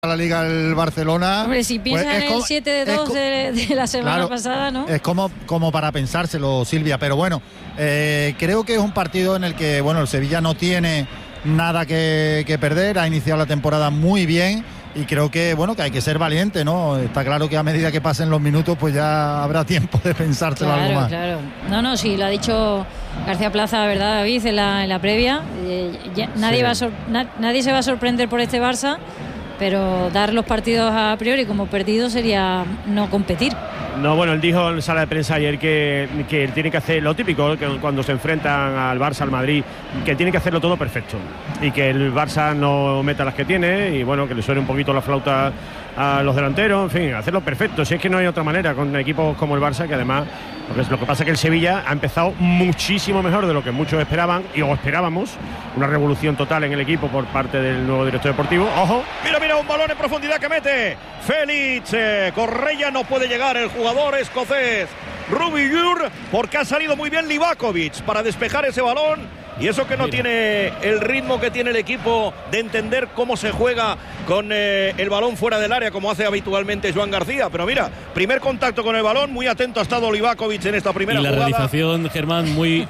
la Liga el Barcelona. Hombre, si piensa en el 7-2 de la semana pasada, ¿no? Es como para pensárselo, Silvia, pero bueno, creo que es un partido en el que, bueno, el Sevilla no tiene nada que perder, ha iniciado la temporada muy bien y creo que, bueno, que hay que ser valiente, ¿no? Está claro que a medida que pasen los minutos, pues ya habrá tiempo de pensárselo algo más. Claro. No, sí, lo ha dicho García Plaza, ¿verdad, David? En la previa. Nadie se va a sorprender por este Barça, pero dar los partidos a priori como perdidos sería no competir. No, bueno, él dijo en sala de prensa ayer que tiene que hacer lo típico, que cuando se enfrentan al Barça, al Madrid, que tiene que hacerlo todo perfecto y que el Barça no meta las que tiene y bueno, que le suene un poquito la flauta a los delanteros, en fin, hacerlo perfecto. Si es que no hay otra manera con equipos como el Barça, que además lo que pasa es que el Sevilla ha empezado muchísimo mejor de lo que muchos esperaban o esperábamos. Una revolución total en el equipo por parte del nuevo director deportivo. ¡Ojo! Mira, un balón en profundidad que mete Félix Correia, no puede llegar el jugador escocés Rubiur, porque ha salido muy bien Livakovic para despejar ese balón. Y eso que no tiene el ritmo que tiene el equipo de entender cómo se juega con el balón fuera del área, como hace habitualmente Joan García. Pero mira, primer contacto con el balón, muy atento ha estado Livakovic en esta primera jugada. Y la realización, Germán, muy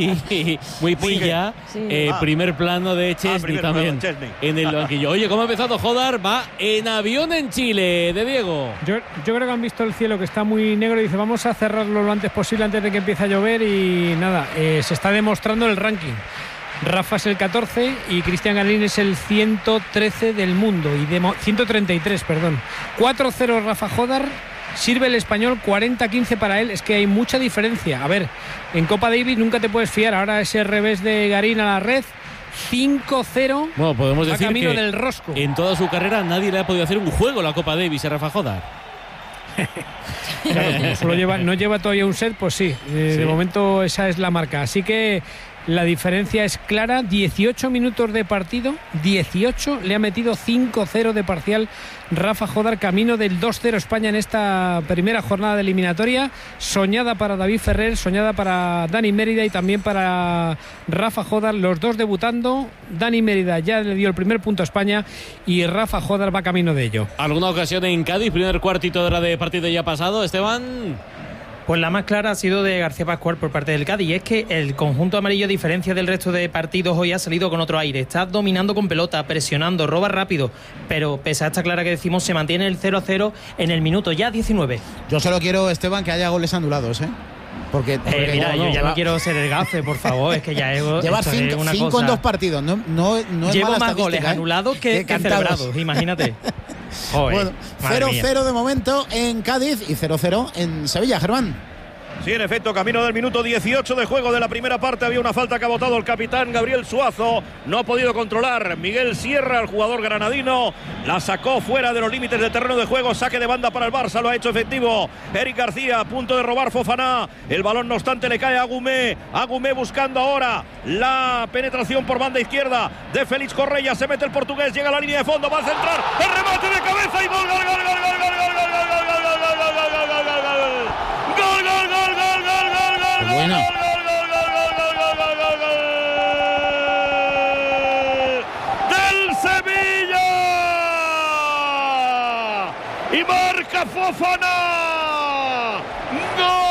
pilla. Sí. Primer plano de Chesney también en el banquillo. Oye, ¿cómo ha empezado Jodar? Va en avión en Chile, de Diego. Yo creo que han visto el cielo que está muy negro y dice, vamos a cerrarlo lo antes posible antes de que empiece a llover y nada, se está demostrando el ranking. Rafa es el 14 y Cristian Garín es el 113 del mundo, 133, perdón. 4-0 Rafa Jodar, sirve el español, 40-15 para él. Es que hay mucha diferencia. A ver, en Copa Davis nunca te puedes fiar. Ahora ese revés de Garín a la red, 5-0. Bueno, podemos decir camino que del rosco. En toda su carrera nadie le ha podido hacer un juego la Copa Davis a Rafa Jodar. Claro, como no lleva todavía un set, pues sí. De momento esa es la marca. Así que la diferencia es clara, 18 minutos de partido, 18, le ha metido 5-0 de parcial Rafa Jodar, camino del 2-0 España en esta primera jornada de eliminatoria, soñada para David Ferrer, soñada para Dani Mérida y también para Rafa Jodar, los dos debutando. Dani Mérida ya le dio el primer punto a España y Rafa Jodar va camino de ello. ¿Alguna ocasión en Cádiz, primer cuartito de hora de partido ya pasado, Esteban? Pues la más clara ha sido de García Pascual por parte del Cádiz, y es que el conjunto amarillo, a diferencia del resto de partidos, hoy ha salido con otro aire. Está dominando con pelota, presionando, roba rápido, pero pese a esta clara que decimos, se mantiene el 0-0 en el minuto ya 19. Yo solo quiero, Esteban, que haya goles anulados, ¿eh? Porque mira, yo ya no quiero ser el gafe, por favor, es que ya llevas 5 en 2 partidos, no es llevo mala más goles anulados que celebrados, imagínate. Joder, bueno, 0-0 de momento en Cádiz y 0-0 en Sevilla, Germán. Sí, en efecto, camino del minuto 18 de juego de la primera parte. Había una falta que ha botado el capitán Gabriel Suazo. No ha podido controlar Miguel Sierra, el jugador granadino. La sacó fuera de los límites del terreno de juego. Saque de banda para el Barça, lo ha hecho efectivo Eric García, a punto de robar Fofana. El balón, no obstante, le cae a Agumé. Agumé buscando ahora la penetración por banda izquierda de Félix Correia. Se mete el portugués, llega a la línea de fondo, va a centrar. El remate de cabeza y gol, gol, gol, gol, gol, gol, gol, gol, gol, gol, gol, gol, gol, gol, gol, gol, gol, gol. Bueno. Del Sevilla y marca Fofana. ¡Gol!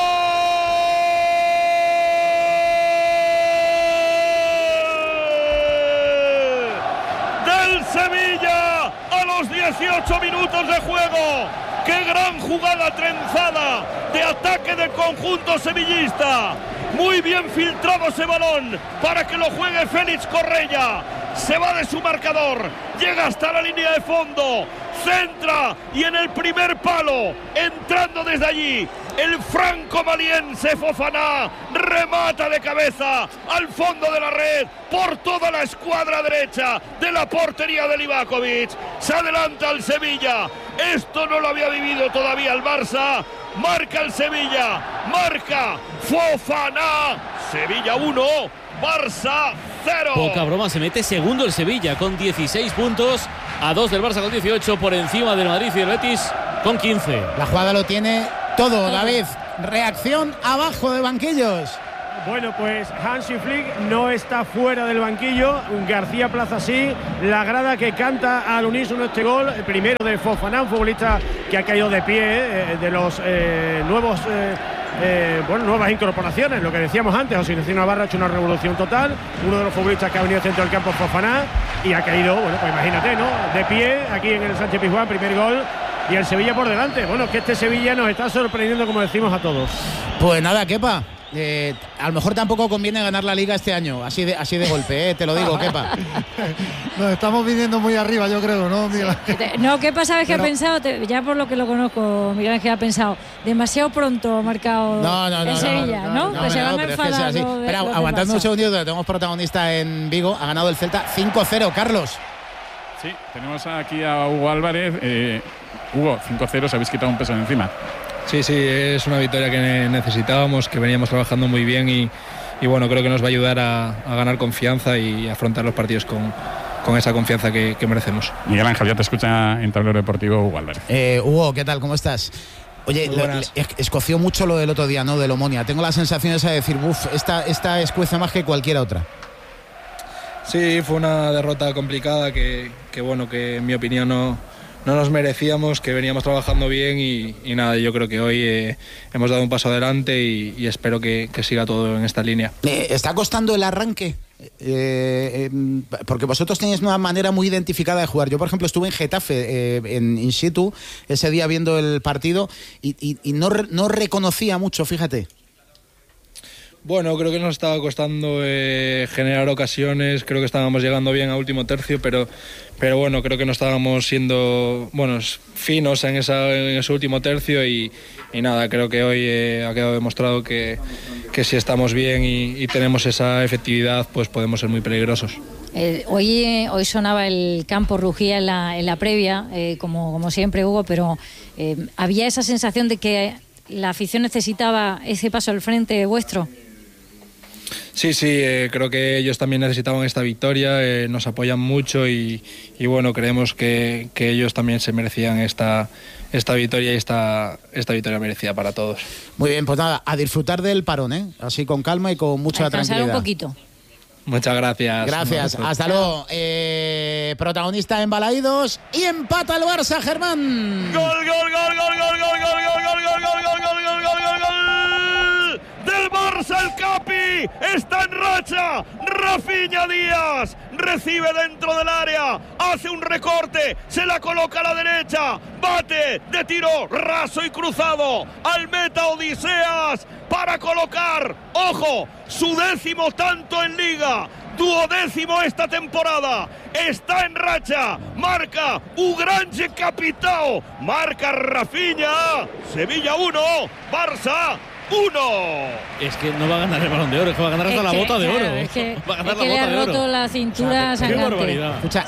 Del Sevilla a los 18 minutos de juego. ¡Qué gran jugada trenzada de ataque del conjunto sevillista! Muy bien filtrado ese balón para que lo juegue Félix Correia. Se va de su marcador, llega hasta la línea de fondo, centra y en el primer palo, entrando desde allí, el franco-maliense Fofana remata de cabeza al fondo de la red por toda la escuadra derecha de la portería de Livakovic. Se adelanta el Sevilla. Esto no lo había vivido todavía el Barça. Marca el Sevilla, marca Fofana. Sevilla 1, Barça 0. Poca broma, se mete segundo el Sevilla con 16 puntos, a 2 del Barça con 18, por encima del Madrid y del Betis con 15. La jugada lo tiene todo, David. Reacción abajo de banquillos. Bueno, pues Hansi Flick no está fuera del banquillo, García Plaza sí, la grada que canta al unísono este gol, el primero de Fofana, un futbolista que ha caído de pie, de los nuevos... nuevas incorporaciones, lo que decíamos antes. José Ignacio Navarro ha hecho una revolución total, uno de los futbolistas que ha venido al centro del campo, Fofana, y ha caído, bueno, pues imagínate, ¿no? De pie, aquí en el Sánchez Pizjuán, primer gol, y el Sevilla por delante. Bueno, que este Sevilla nos está sorprendiendo, como decimos a todos. Pues nada, Kepa. A lo mejor tampoco conviene ganar la Liga este año, así de golpe, te lo digo, Kepa. Nos estamos viniendo muy arriba, yo creo, ¿no, Miguel Ángel? No, Kepa, ¿sabes qué ha pensado? Ya por lo que lo conozco, Miguel Ángel ha pensado, demasiado pronto ha marcado en Sevilla, ¿no? Pues se van a enfadar. Pero aguantando un segundito, tenemos protagonista en Vigo, ha ganado el Celta 5-0, Carlos. Sí, tenemos aquí a Hugo Álvarez. Hugo, 5-0, se habéis quitado un peso de encima. Sí, es una victoria que necesitábamos, que veníamos trabajando muy bien y bueno, creo que nos va a ayudar a ganar confianza y afrontar los partidos con esa confianza que merecemos. Miguel Ángel, ya te escucha en Tablero Deportivo Hugo Álvarez. Hugo, ¿qué tal? ¿Cómo estás? Oye, escoció mucho lo del otro día, ¿no? Del Omonia. Tengo la sensación esa de decir, esta escuece más que cualquier otra. Sí, fue una derrota complicada que bueno, que en mi opinión no nos merecíamos, que veníamos trabajando bien y nada, yo creo que hoy hemos dado un paso adelante y espero que siga todo en esta línea. ¿Está costando el arranque? Porque vosotros tenéis una manera muy identificada de jugar. Yo, por ejemplo, estuve en Getafe, in situ, ese día viendo el partido y no reconocía mucho, fíjate. Bueno, creo que nos estaba costando generar ocasiones, creo que estábamos llegando bien a último tercio, pero bueno, creo que no estábamos siendo finos en ese último tercio y nada, creo que hoy ha quedado demostrado que si estamos bien y tenemos esa efectividad, pues podemos ser muy peligrosos. Hoy sonaba el campo, rugía en la previa, como siempre, Hugo, pero había esa sensación de que la afición necesitaba ese paso al frente vuestro. Sí, creo que ellos también necesitaban esta victoria, nos apoyan mucho y bueno, creemos que ellos también se merecían esta victoria y esta victoria merecida para todos. Muy bien, pues nada, a disfrutar del parón, así con calma y con mucha tranquilidad. Un poquito. Muchas gracias. Gracias, hasta luego. Protagonista en Balaídos y empata el Barça, Germán. ¡Gol! Del Barça, el Capi está en racha. Rafinha Díaz recibe dentro del área, hace un recorte, se la coloca a la derecha, bate de tiro raso y cruzado al meta Odiseas para colocar, ojo, su 10º tanto en Liga, duodécimo esta temporada. Está en racha, marca Ugrange Capitao, marca Rafinha. Sevilla 1, Barça 1. Es que no va a ganar el Balón de Oro, es que va a ganar hasta la bota de oro. Es que va a ganar la le bota ha de oro. roto la cintura qué barbaridad. Escucha,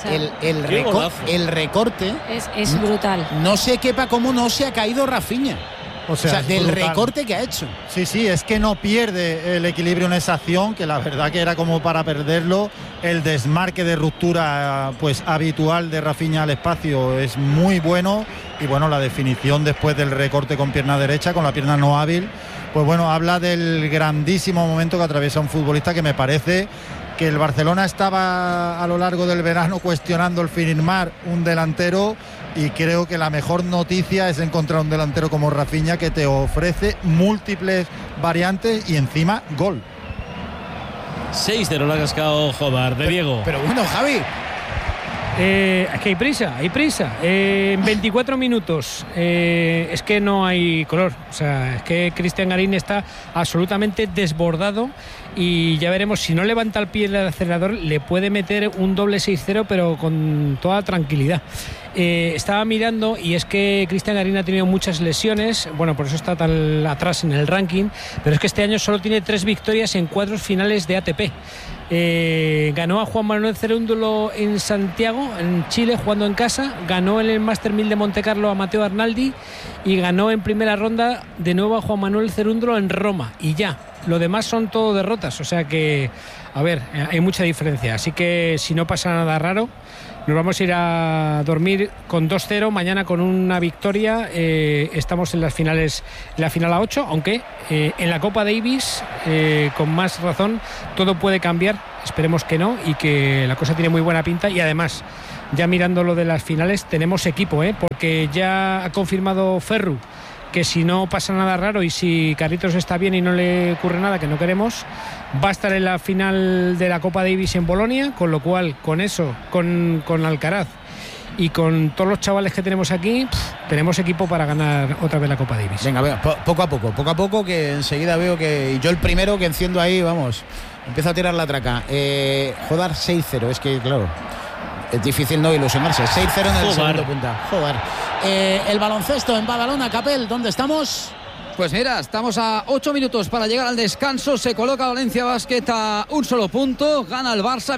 el recorte es brutal. No sé, Kepa, cómo no se ha caído Rafinha. O sea del brutal recorte que ha hecho. Sí, es que no pierde el equilibrio en esa acción, que la verdad que era como para perderlo. El desmarque de ruptura pues habitual de Rafinha al espacio es muy bueno. Y bueno, la definición después del recorte con pierna derecha, con la pierna no hábil, pues bueno, habla del grandísimo momento que atraviesa un futbolista, que me parece que el Barcelona estaba a lo largo del verano cuestionando el firmar un delantero, y creo que la mejor noticia es encontrar un delantero como Rafinha, que te ofrece múltiples variantes y encima gol. 6-0 lo ha cascado Jodar de Diego. Pero bueno, Javi, es que hay prisa. En 24 minutos es que no hay color. O sea, es que Cristian Garín está absolutamente desbordado y ya veremos, si no levanta el pie del acelerador, le puede meter un doble 6-0, pero con toda tranquilidad. Estaba mirando y es que Cristian Garín ha tenido muchas lesiones, bueno, por eso está tan atrás en el ranking, pero es que este año solo tiene 3 victorias en 4 finales de ATP. Ganó a Juan Manuel Cerúndulo en Santiago, en Chile, jugando en casa, ganó en el Master 1000 de Montecarlo a Matteo Arnaldi y ganó en primera ronda de nuevo a Juan Manuel Cerúndulo en Roma, y ya, lo demás son todo derrotas, o sea que, a ver, hay mucha diferencia, así que si no pasa nada raro, Nos vamos a ir a dormir con 2-0, mañana con una victoria. Estamos en las finales, la final a 8, aunque en la Copa Davis, con más razón, todo puede cambiar. Esperemos que no, y que la cosa tiene muy buena pinta. Y además, ya mirando lo de las finales, tenemos equipo, porque ya ha confirmado Ferru que si no pasa nada raro y si Carlitos está bien y no le ocurre nada, que no queremos, va a estar en la final de la Copa Davis en Bolonia, con lo cual, con eso, con Alcaraz y con todos los chavales que tenemos aquí, tenemos equipo para ganar otra vez la Copa Davis. Venga, poco a poco, que enseguida veo que yo el primero que enciendo ahí, vamos, empiezo a tirar la traca. Jodar 6-0, es que claro, es difícil no ilusionarse. 6-0 en el segundo punta. Joder. El baloncesto en Badalona, Capel, ¿dónde estamos? Pues mira, estamos a 8 minutos para llegar al descanso. Se coloca Valencia Basket a un solo punto. Gana el Barça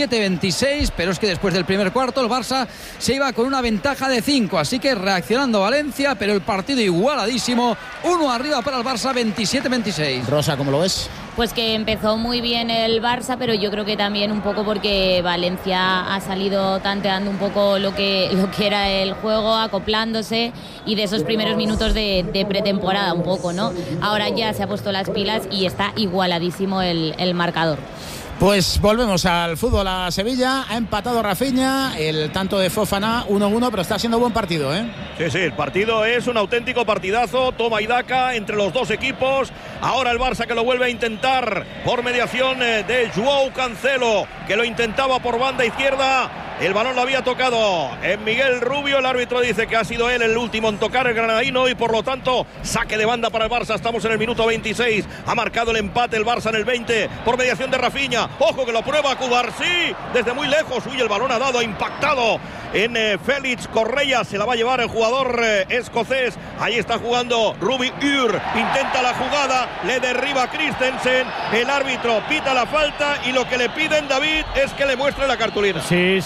27-26, pero es que después del primer cuarto el Barça se iba con una ventaja de 5. Así que reaccionando Valencia, pero el partido igualadísimo. 1 arriba para el Barça, 27-26. Rosa, ¿cómo lo ves? Pues que empezó muy bien el Barça, pero yo creo que también un poco porque Valencia ha salido tanteando un poco lo que era el juego, acoplándose, y de esos primeros minutos de pretemporada un poco, ¿no? Ahora ya se ha puesto las pilas y está igualadísimo el marcador. Pues volvemos al fútbol a Sevilla. Ha empatado Rafinha, el tanto de Fofana 1-1, pero está siendo buen partido, ¿eh? Sí, el partido es un auténtico partidazo. Toma y daca entre los dos equipos. Ahora el Barça que lo vuelve a intentar por mediación de Joao Cancelo, que lo intentaba por banda izquierda. El balón lo había tocado en Miguel Rubio. El árbitro dice que ha sido él el último en tocar, el granadino, y por lo tanto saque de banda para el Barça. Estamos en el minuto 26. Ha marcado el empate el Barça en el 20 por mediación de Rafinha. Ojo que lo prueba Cubarsí desde muy lejos. Uy, el balón ha dado, ha impactado en Félix Correa. Se la va a llevar el jugador escocés. Ahí está jugando Ruby Ur. Intenta la jugada, le derriba Christensen. El árbitro pita la falta y lo que le piden, David, es que le muestre la cartulina.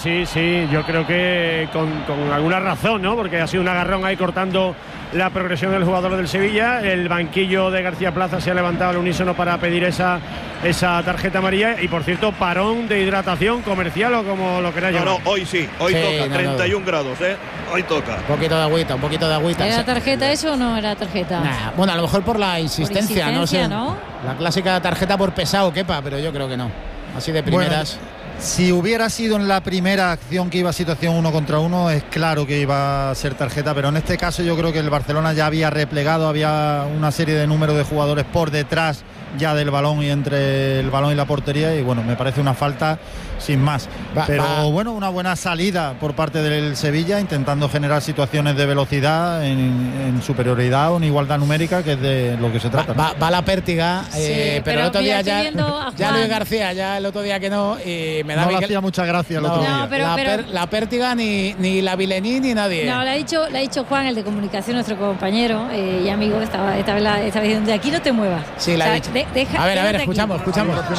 Sí, yo creo que con alguna razón, ¿no? Porque ha sido un agarrón ahí cortando la progresión del jugador del Sevilla. El banquillo de García Plaza se ha levantado al unísono para pedir esa tarjeta amarilla. Y por cierto, parón de hidratación comercial, o como lo queráis llamar. No, hoy sí, hoy toca, 31 grados, hoy toca. Un poquito de agüita. ¿Era tarjeta eso o no era tarjeta? Nah, bueno, a lo mejor por la insistencia, no sé. ¿No? La clásica tarjeta por pesado, quepa, pero yo creo que no. Así de primeras. Bueno, si hubiera sido en la primera acción que iba a situación 1 contra 1, es claro que iba a ser tarjeta, pero en este caso yo creo que el Barcelona ya había replegado, había una serie de números de jugadores por detrás ya del balón y entre el balón y la portería, y bueno, me parece una falta sin más. Bueno, una buena salida por parte del Sevilla, intentando generar situaciones de velocidad en superioridad o en igualdad numérica, que es de lo que se trata. Va la pértiga, sí, pero el otro día ya Luis García, ya el otro día que no, y me da no le hacía mucha gracia el otro día. La pértiga ni la Vilení ni nadie. No, le ha dicho Juan, el de comunicación, nuestro compañero y amigo, esta vez diciendo, de aquí no te muevas. Sí, la ha dicho. A ver, escuchamos. Hay que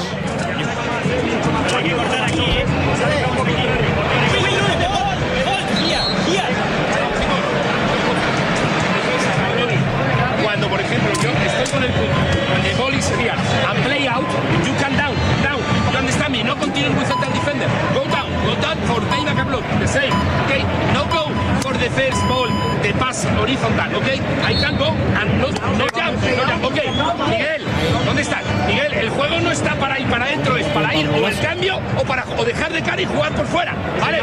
cortar aquí, cuando, por ejemplo, yo estoy con el ball is here and play out, you can down, you understand me? No continue with central defender, go down for payback and block, the same, okay? No go for the first ball, the pass horizontal, okay? I can go and no jump, okay? Miguel, ¿dónde está? Miguel, el juego no está para ir para adentro, es para ir o el cambio o dejar de cara y jugar por fuera, ¿vale?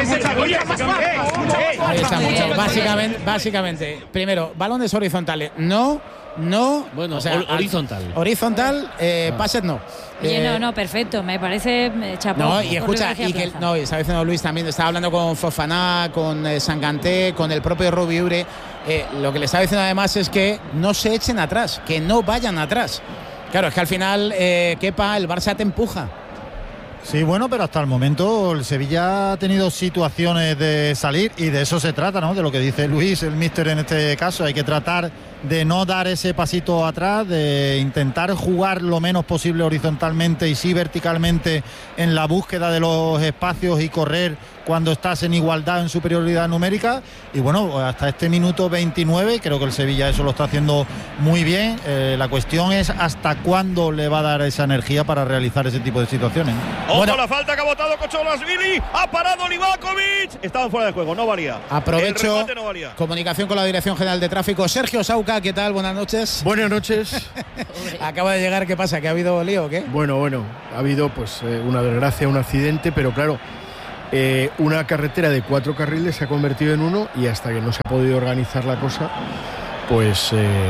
Ahí estamos. Básicamente, primero, balones horizontales, no, bueno, o sea, horizontal, pases no. No, perfecto, me parece chapó. No, y escucha, y que está diciendo Luis también, estaba hablando con Fofana, con Sanganté, con el propio Rubi Ure. Lo que le estaba diciendo además es que no se echen atrás, que no vayan atrás. Claro, es que al final, Kepa, el Barça te empuja. Sí, bueno, pero hasta el momento el Sevilla ha tenido situaciones de salir y de eso se trata, ¿no? De lo que dice Luis, el míster en este caso. Hay que tratar de no dar ese pasito atrás, de intentar jugar lo menos posible horizontalmente y sí verticalmente en la búsqueda de los espacios y correr cuando estás en igualdad, en superioridad numérica. Y bueno, hasta este minuto 29 creo que el Sevilla eso lo está haciendo muy bien. La cuestión es hasta cuándo le va a dar esa energía para realizar ese tipo de situaciones. Ojo la falta que ha votado Kocholasvili. Ha parado Livakovic. Estaban fuera de juego, no valía. Aprovecho. No valía. Comunicación con la Dirección General de Tráfico. Sergio Sauca, ¿qué tal? Buenas noches. Buenas noches. Acaba de llegar, ¿qué pasa? ¿Que ha habido lío o qué? Bueno, ha habido pues una desgracia, un accidente, pero claro, una carretera de 4 carriles se ha convertido en uno y hasta que no se ha podido organizar la cosa, pues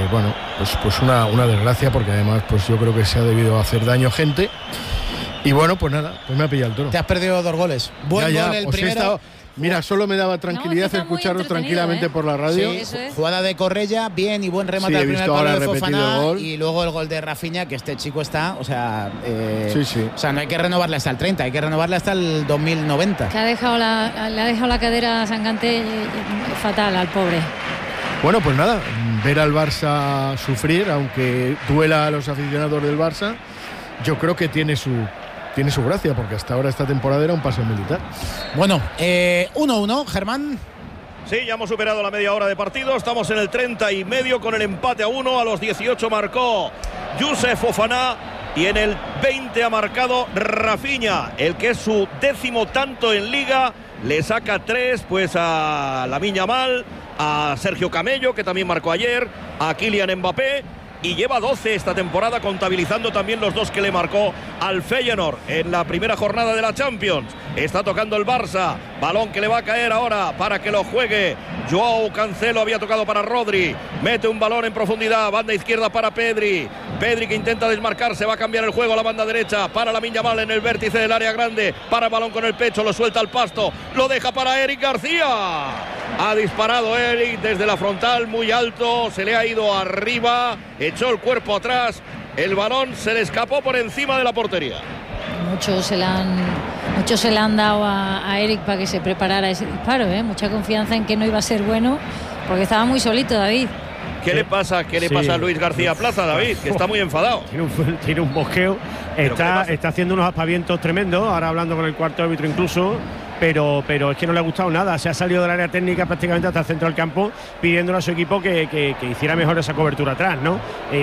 una desgracia, porque además pues yo creo que se ha debido hacer daño a gente. Y bueno, pues nada, pues me ha pillado el toro. Te has perdido 2 goles. Buen gol el primero. Mira, solo me daba tranquilidad escucharos tranquilamente por la radio. Sí, jugada de Correia, bien y buen remate al primer palo de Fofana. Y luego el gol de Rafinha, que este chico está, o sea, no hay que renovarle hasta el 30, hay que renovarle hasta el 2090. Le ha dejado la cadera a Sanganté fatal al pobre. Bueno, pues nada, ver al Barça sufrir, aunque duela a los aficionados del Barça, yo creo que tiene su gracia, porque hasta ahora esta temporada era un paseo militar. Bueno, 1-1, Germán. Sí, ya hemos superado la media hora de partido. Estamos en el 30 y medio con el empate a 1. A los 18 marcó Youssouf Fofana y en el 20 ha marcado Rafinha, el que es su 10º tanto en Liga. Le saca 3 pues a Lamine Yamal, a Sergio Camello, que también marcó ayer, a Kylian Mbappé. Y lleva 12 esta temporada, contabilizando también los 2 que le marcó al Feyenoord en la primera jornada de la Champions. Está tocando el Barça, balón que le va a caer ahora para que lo juegue Joao Cancelo. Había tocado para Rodri, mete un balón en profundidad, banda izquierda para Pedri que intenta desmarcarse, va a cambiar el juego a la banda derecha para Lamine Yamal en el vértice del área grande, para el balón con el pecho, lo suelta al pasto, lo deja para Eric García. Ha disparado Eric desde la frontal muy alto, se le ha ido arriba, echó el cuerpo atrás, el balón se le escapó por encima de la portería. Muchos se le han dado a Eric para que se preparara ese disparo, mucha confianza en que no iba a ser bueno, porque estaba muy solito David. ¿Qué le pasa a Luis García Plaza, David? Que está muy enfadado. Tiene un bosqueo. Está haciendo unos aspavientos tremendos. Ahora hablando con el cuarto árbitro incluso. Pero es que no le ha gustado nada. Se ha salido del área técnica prácticamente hasta el centro del campo, pidiéndole a su equipo que hiciera mejor esa cobertura atrás, ¿no?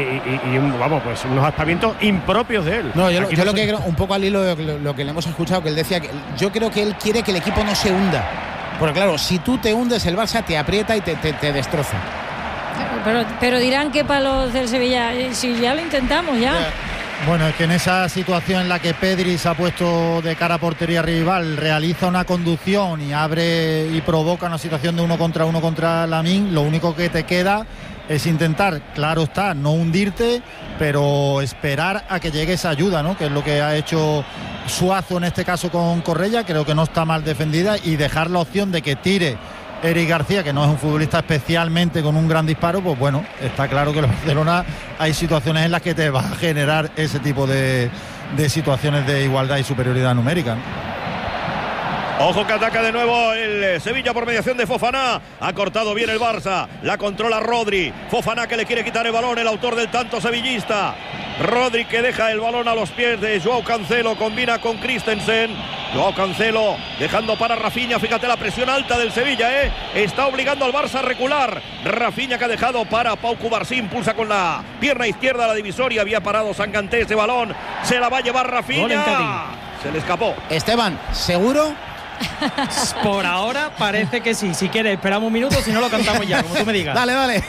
Pues unos aspavientos impropios de él. No, yo lo que creo, un poco al hilo de lo que le hemos escuchado, que él decía, que yo creo que él quiere que el equipo no se hunda. Porque claro, si tú te hundes, el Barça te aprieta y te destroza. Pero dirán que para los del Sevilla, si ya lo intentamos ya. Bueno, es que en esa situación en la que Pedri se ha puesto de cara a portería rival, realiza una conducción y abre y provoca una situación de 1 contra 1 contra Lamine, lo único que te queda es intentar, claro está, no hundirte, pero esperar a que llegue esa ayuda, ¿no? Que es lo que ha hecho Suazo en este caso con Correia. Creo que no está mal defendida, y dejar la opción de que tire Eric García, que no es un futbolista especialmente con un gran disparo. Pues bueno, está claro que en el Barcelona hay situaciones en las que te va a generar ese tipo de situaciones de igualdad y superioridad numérica, ¿no? Ojo que ataca de nuevo el Sevilla por mediación de Fofana. Ha cortado bien el Barça, la controla Rodri. Fofana que le quiere quitar el balón, el autor del tanto sevillista. Rodri que deja el balón a los pies de Joao Cancelo, combina con Christensen. Joao Cancelo dejando para Rafinha. Fíjate la presión alta del Sevilla, está obligando al Barça a recular. Rafinha que ha dejado para Pau Cubarsí, impulsa con la pierna izquierda a la divisoria. Había parado Sanganté ese balón, se la va a llevar Rafinha. Se le escapó. Esteban, ¿seguro? Por ahora parece que sí. Si quieres esperamos un minuto, si no lo cantamos ya, como tú me digas. Dale.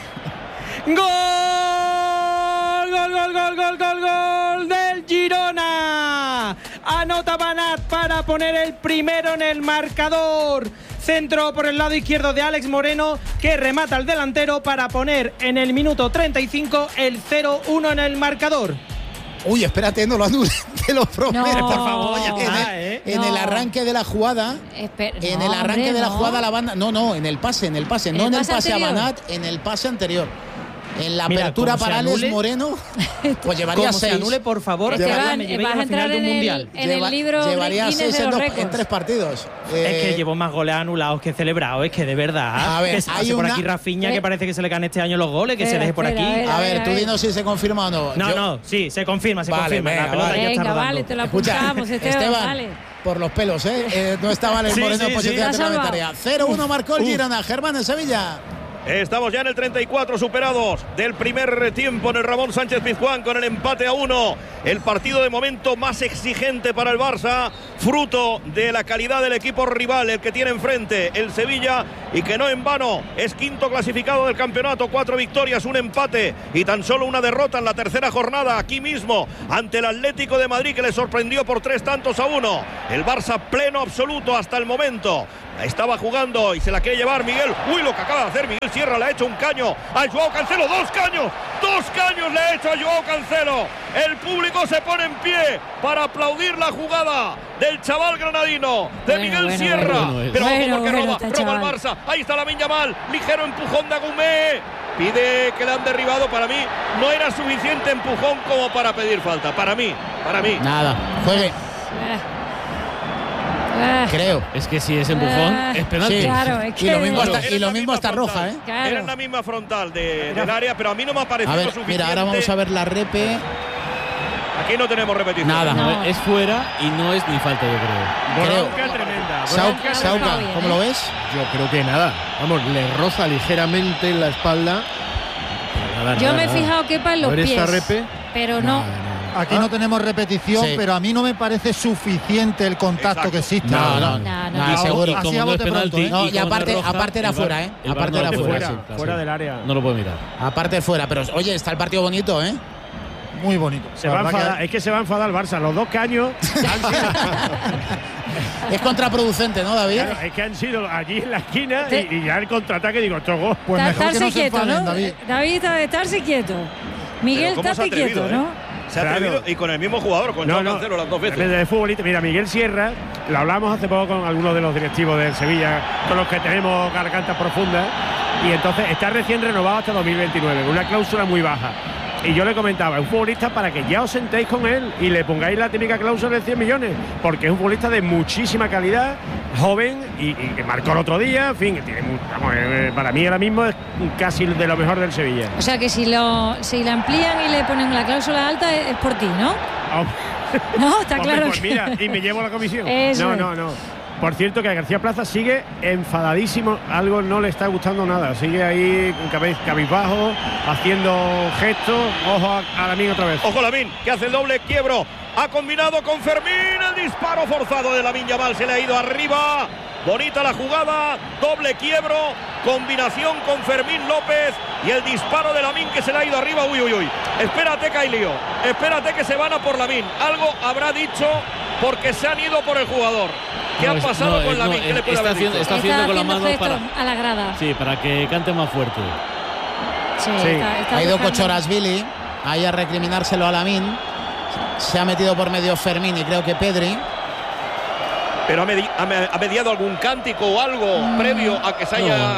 ¡Gol del Girona! Anota Banat para poner el primero en el marcador. Centro por el lado izquierdo de Alex Moreno, que remata al delantero para poner en el minuto 35 el 0-1 en el marcador. Uy, espérate, no lo anules, te lo prometo. No, por favor, ya está, en el arranque de la jugada, jugada la banda, en el pase, no en el pase anterior. A Banat, en el pase anterior. En la apertura para Alex Moreno, pues llevaría 6. Se anule, por favor, Esteban, vas a entrar en el libro llevaría Guinness 6 de los en 3 partidos. Es que llevo más goles anulados que celebrados, es que de verdad. A ver, que se pase por aquí Rafinha, que parece que se le caen este año los goles, que se deje por aquí. A ver, tú dinos si se confirma o no. No, sí, se confirma, Venga, la pelota ya está rodando. Te lo apuntamos, Esteban, vale. Por los pelos, no estaba Alex Moreno en posición reglamentaria. 0-1 marcó el Girona. Germán en Sevilla. Estamos ya en el 34 superados del primer tiempo en el Ramón Sánchez Pizjuán con el empate a 1. El partido de momento más exigente para el Barça, fruto de la calidad del equipo rival, el que tiene enfrente el Sevilla, y que no en vano es quinto clasificado del campeonato, 4 victorias, un empate y tan solo una derrota en la tercera jornada aquí mismo ante el Atlético de Madrid, que le sorprendió por 3-1. El Barça pleno absoluto hasta el momento. Estaba jugando y se la quiere llevar Miguel. Uy, lo que acaba de hacer Miguel Sierra, le ha hecho un caño a Joao Cancelo. 2 caños le ha hecho a Joao Cancelo. El público se pone en pie para aplaudir la jugada del chaval granadino, de Miguel Sierra. Pero ojo, porque roba el Barça. Ahí está Lamine Yamal, ligero empujón de Agumé. Pide que le han derribado. Para mí no era suficiente empujón como para pedir falta. Para mí. Nada, juegue. Creo. Es que si es empujón, es penalti. Sí, claro, es que y lo mismo está roja, ¿eh? Claro. Era en la misma frontal del área, pero a mí no me ha parecido suficiente. Mira, ahora vamos a ver la repe. Aquí no tenemos repetición. Nada. No. Es fuera y no es ni falta, yo creo. Bronca tremenda. Sauca, ¿cómo lo ves? Yo creo que nada. Vamos, le roza ligeramente en la espalda. Yo me he fijado que para los pies. Esta repe? Pero no. Aquí no tenemos repetición, pero a mí no me parece suficiente el contacto que existe. No, seguro. Así a bote pronto, ¿eh? No, y aparte era fuera, ¿eh? Aparte era fuera. Fuera del área. No lo puede mirar. Aparte fuera, pero oye, está el partido bonito, ¿eh? Muy bonito. Es que se va a enfadar el Barça. Los 2 caños es contraproducente, ¿no, David? Claro, es que han sido allí en la esquina y ya el contraataque, digo, choco. Pues mejor que no se enfaden, David. David, estarse quieto. Miguel, estate quieto, ¿no? Se ha atrevido y con el mismo jugador, con Joao Cancelo las 2 veces. De futbolista. Mira, Miguel Sierra, lo hablamos hace poco con algunos de los directivos del Sevilla, con los que tenemos gargantas profundas, y entonces está recién renovado hasta 2029, con una cláusula muy baja. Y yo le comentaba, es un futbolista para que ya os sentéis con él y le pongáis la típica cláusula de 100 millones, porque es un futbolista de muchísima calidad, joven y que marcó el otro día, en fin, para mí ahora mismo es casi de lo mejor del Sevilla. O sea que si la amplían y le ponen la cláusula alta es por ti, ¿no? No, está claro. Pues mira, y me llevo la comisión. No. Por cierto, que a García Plaza sigue enfadadísimo, algo no le está gustando nada, sigue ahí cabizbajo, haciendo gestos. Ojo a Lamine otra vez. Ojo Lamine, que hace el doble quiebro, ha combinado con Fermín, el disparo forzado de Lamine Yamal, se le ha ido arriba. Bonita la jugada, doble quiebro, combinación con Fermín López y el disparo de Lamine que se le ha ido arriba. Uy. Espérate, Cailío, espérate que se van a por Lamine. Algo habrá dicho porque se han ido por el jugador. ¿Qué ha pasado con Lamine? ¿Qué le puede haber dicho? Está haciendo con la mano a la grada. Sí, para que cante más fuerte. Sí. Ha ido Kochorashvili ahí a recriminárselo a Lamine. Se ha metido por medio Fermín y creo que Pedri. Pero ha mediado algún cántico o algo previo a que se haya... nada.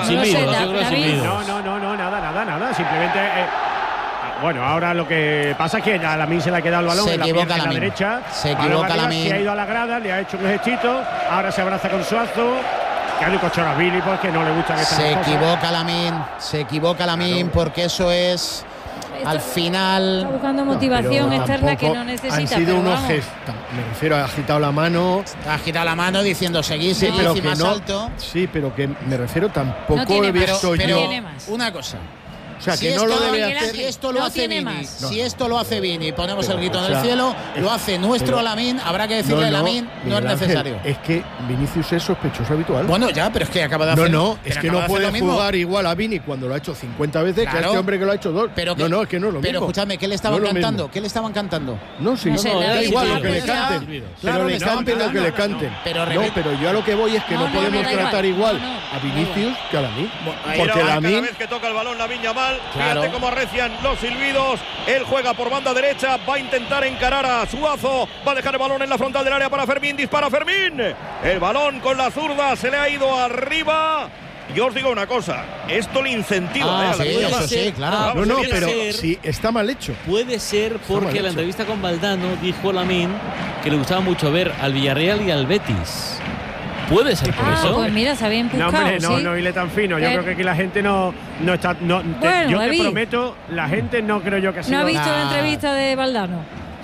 Simplemente... bueno, ahora lo que pasa es que a Lamine se le ha quedado el balón en la derecha. Se equivoca Lamine. Se ha ido a la grada, le ha hecho un gestito. Ahora se abraza con Suazo. Que ha dicho Kochorashvili porque no le gusta que se equivoca Lamine porque eso es... Al final está buscando motivación externa que no necesita. Han sido unos gestos. Me refiero, ha agitado la mano. Ha agitado la mano diciendo seguir pero más alto. Sí, pero que me refiero, tampoco he visto pero yo. Una cosa. O sea, que no lo debe hacer. Si esto lo hace Vini, si esto lo hace Vini, ponemos el grito en el cielo, lo hace nuestro Lamine, habrá que decirle a Lamine, no es necesario. Es que Vinicius es sospechoso habitual. Bueno, ya, pero es que acaba de hacer. Es que no puede jugar igual a Vini cuando lo ha hecho 50 veces que a este hombre que lo ha hecho 2. Es que no es lo mismo. Pero escúchame, ¿qué le estaban cantando? ¿Qué le estaban cantando? No, sí, da igual lo que le canten. Pero le canten lo que le canten. Pero yo a lo que voy es que no podemos tratar igual a Vinicius que a Lamine. Porque Lamine, cada vez que toca el balón Lamine Yamal, fíjate cómo arrecian los silbidos. Él juega por banda derecha, va a intentar encarar a Suazo, va a dejar el balón en la frontal del área para Fermín, dispara Fermín, el balón con la zurda se le ha ido arriba. Yo os digo una cosa, esto le incentiva. Sí, claro. Pero sí, está mal hecho. Puede ser porque en la entrevista con Valdano dijo Lamine que le gustaba mucho ver al Villarreal y al Betis. Puede ser por eso. Pues mira, se había buscado. No hile tan fino. Yo creo que aquí la gente no está. Yo te prometo, la gente no creo yo que ha sido. ¿No ha visto la entrevista de Valdano?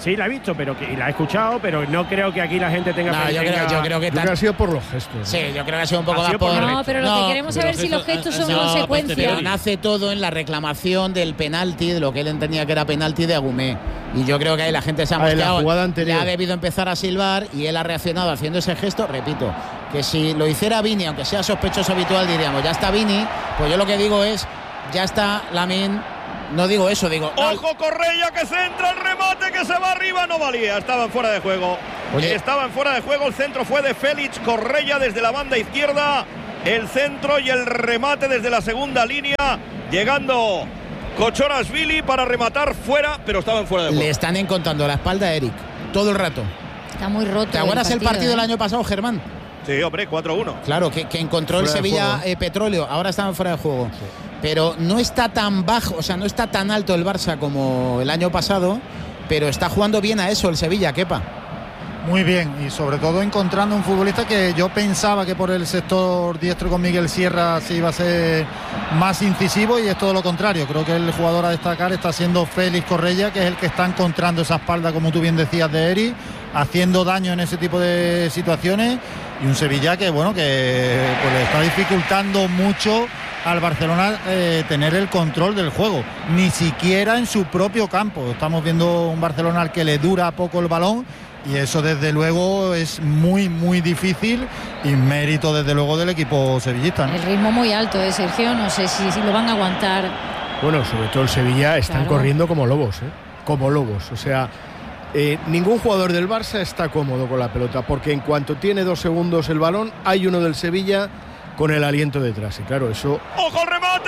Sí, la he visto, y la he escuchado, pero no creo que aquí la gente tenga... Yo creo que ha sido por los gestos. Sí, yo creo que ha sido un poco más por... No, pero lo que queremos saber si los gestos son consecuencia. Nace todo en la reclamación del penalti, de lo que él entendía que era penalti de Agumé. Y yo creo que ahí la gente se ha mosqueado. Le ha debido empezar a silbar y él ha reaccionado haciendo ese gesto. Repito, que si lo hiciera Vini, aunque sea sospechoso habitual, diríamos, ya está Vini. Pues yo lo que digo es, ya está Lamine. No digo eso, digo... ¡Ojo, Correia, que centra el remate, que se va arriba! No valía, estaban fuera de juego. Estaban fuera de juego, el centro fue de Félix Correia desde la banda izquierda. El centro y el remate desde la segunda línea, llegando Kochorashvili para rematar fuera, pero estaban fuera de juego. Le están encontrando la espalda a Eric todo el rato. Está muy roto. ¿Te acuerdas el partido del año pasado, Germán? Sí, hombre, 4-1. Claro, que encontró fuera el Sevilla Petróleo, ahora estaban fuera de juego. Sí. Pero no está tan bajo, o sea, no está tan alto el Barça como el año pasado, pero está jugando bien a eso el Sevilla, Kepa. Muy bien, y sobre todo encontrando un futbolista que yo pensaba que por el sector diestro con Miguel Sierra se iba a ser más incisivo, y es todo lo contrario. Creo que el jugador a destacar está siendo Félix Correia, que es el que está encontrando esa espalda, como tú bien decías, de Eri, haciendo daño en ese tipo de situaciones, y un Sevilla que, bueno, que pues le está dificultando mucho al Barcelona tener el control del juego, ni siquiera en su propio campo. Estamos viendo un Barcelona al que le dura poco el balón, y eso desde luego es muy muy difícil, y mérito desde luego del equipo sevillista, ¿no? El ritmo muy alto, Sergio, no sé si lo van a aguantar. Bueno, sobre todo el Sevilla están corriendo como lobos, como lobos, o sea, ningún jugador del Barça está cómodo con la pelota, porque en cuanto tiene 2 segundos el balón, hay uno del Sevilla con el aliento detrás, y claro, eso... ¡Ojo el remate!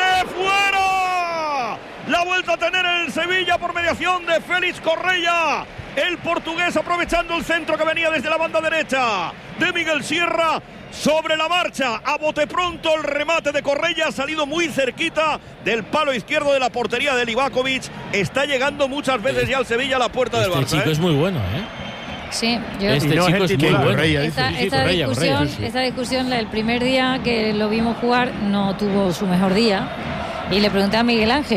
¡Fuera! La vuelta a tener el Sevilla por mediación de Félix Correia. El portugués aprovechando el centro que venía desde la banda derecha de Miguel Sierra. Sobre la marcha, a bote pronto el remate de Correia, ha salido muy cerquita del palo izquierdo de la portería de Livakovic. Está llegando muchas veces ya al Sevilla a la puerta del Barça. Este chico es muy bueno, Sí, este chico es muy bueno. Esta discusión, el primer día que lo vimos jugar, no tuvo su mejor día. Y le pregunté a Miguel Ángel,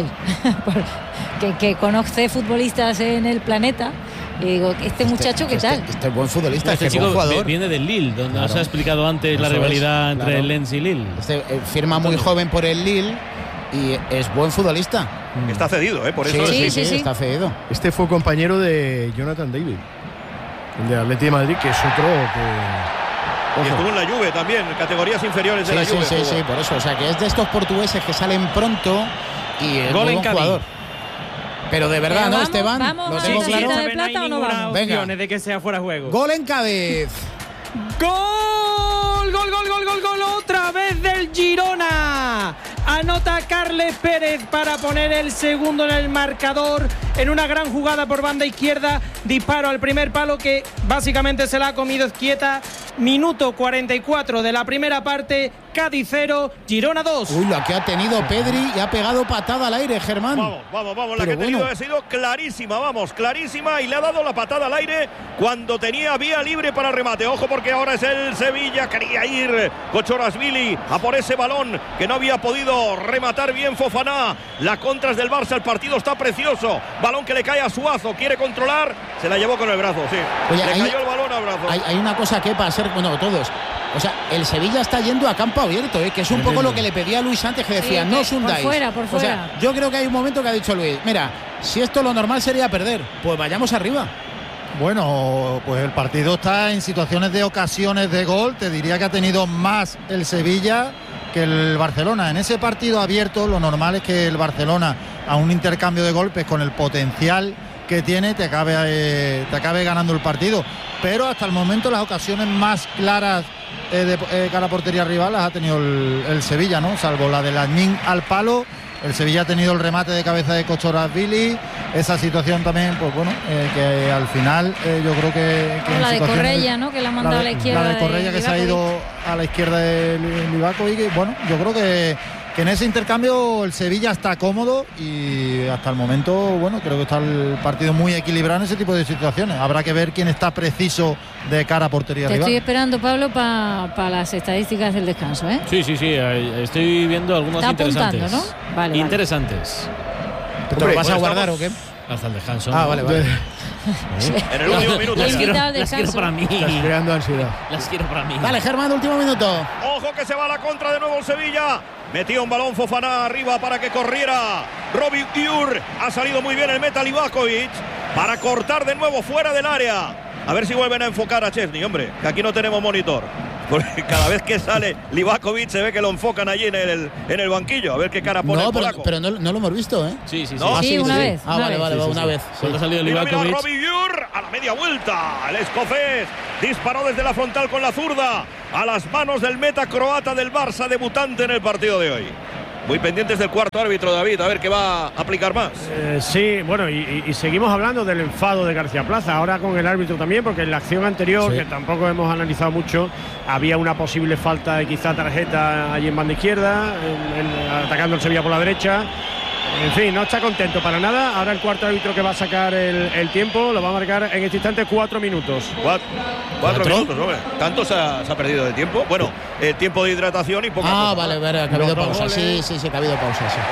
que conoce futbolistas en el planeta, y digo, ¿este muchacho qué tal? Este es buen futbolista, este chico jugador. Viene del Lille, donde nos ha explicado antes la rivalidad entre el Lens y Lille. Firma muy joven por el Lille y es buen futbolista. Está cedido, por eso. Sí, está cedido. Este fue compañero de Jonathan David, el de Atleti de Madrid, que es otro que... Y estuvo en la Juve también, categorías inferiores de la Juve. Sí, por eso. O sea, que es de estos portugueses que salen pronto y es muy buen jugador. Pero de verdad, ¿no, Esteban? ¿Lo tengo claro? ¿De plata o no vamos? Venga, de que sea fuera de juego. Gol en Cádiz. ¡Gol! ¡Gol! Otra vez del Girona. Anota Carles Pérez para poner el segundo en el marcador en una gran jugada por banda izquierda. Disparo al primer palo que básicamente se la ha comido Izquieta. Minuto 44 de la primera parte. Cádiz 0, Girona 2. Uy, la que ha tenido Pedri y ha pegado patada al aire, Germán. Vamos. La que ha tenido ha sido clarísima, clarísima, y le ha dado la patada al aire cuando tenía vía libre para remate. Ojo, porque ahora es el Sevilla. Quería ir Kochorashvili a por ese balón que no había podido rematar bien Fofana. La contra es del Barça, el partido está precioso. Balón que le cae a Suazo, quiere controlar, se la llevó con el brazo, sí. Oye, le cayó el balón al brazo. Hay una cosa que para ser, todos. O sea, el Sevilla está yendo a campo abierto, que es un poco lo que le pedía a Luis antes, que decía, no os hundáis. Por fuera. O sea, yo creo que hay un momento que ha dicho Luis, mira, si esto lo normal sería perder, pues vayamos arriba. Bueno, pues el partido está en situaciones de ocasiones de gol. Te diría que ha tenido más el Sevilla que el Barcelona. En ese partido abierto, lo normal es que el Barcelona, a un intercambio de golpes con el potencial que tiene, te acabe ganando el partido. Pero hasta el momento las ocasiones más claras de cara a portería rival las ha tenido el Sevilla, ¿no? Salvo la de Lamine al palo. El Sevilla ha tenido el remate de cabeza de Kochorashvili. Esa situación también, pues bueno, que al final yo creo que la de Correia, ¿no? Que la ha mandado a la izquierda. La de Correia, que se ha ido a la izquierda de Livakovic. Bueno, yo creo que en ese intercambio el Sevilla está cómodo, y hasta el momento, bueno, creo que está el partido muy equilibrado en ese tipo de situaciones. Habrá que ver quién está preciso de cara a portería rival. Estoy esperando, Pablo, para las estadísticas del descanso, ¿eh? Sí, estoy viendo algunos está interesantes. Apuntando, ¿no? Vale. Interesantes. ¿Te lo vas a guardar o qué? Hasta el descanso. Vale. En el último minuto. Las quiero para mí. Estás creando ansiedad. Las quiero para mí. Dale, Germán, último minuto. Ojo que se va a la contra de nuevo el Sevilla. Metía un balón Fofana arriba para que corriera Robbie Ure. Ha salido muy bien el meta Livakovic para cortar de nuevo fuera del área. A ver si vuelven a enfocar a Chesney, hombre, que aquí no tenemos monitor. Porque cada vez que sale Livakovic se ve que lo enfocan allí en el banquillo. A ver qué cara pone el polaco. Pero no lo hemos visto, ¿eh? Sí. ¿No? Sí, una vez. Vale, una vez. Cuando ha salido Livakovic. Mira, Robbie Ure a la media vuelta. El escocés disparó desde la frontal con la zurda a las manos del meta croata del Barça, debutante en el partido de hoy. Muy pendientes del cuarto árbitro, David, a ver qué va a aplicar más. Sí, bueno, y seguimos hablando del enfado de García Plaza, ahora con el árbitro también, porque en la acción anterior, que tampoco hemos analizado mucho, había una posible falta de quizá tarjeta allí en banda izquierda, atacando el Sevilla por la derecha. En fin, no está contento para nada. Ahora el cuarto árbitro que va a sacar el tiempo lo va a marcar en este instante 4 minutos. 4 minutos, hombre. ¿Tanto se ha perdido de tiempo? Bueno, el tiempo de hidratación y poca cosa. Vale, que ha habido pausa. Sí, que ha habido pausa, sí.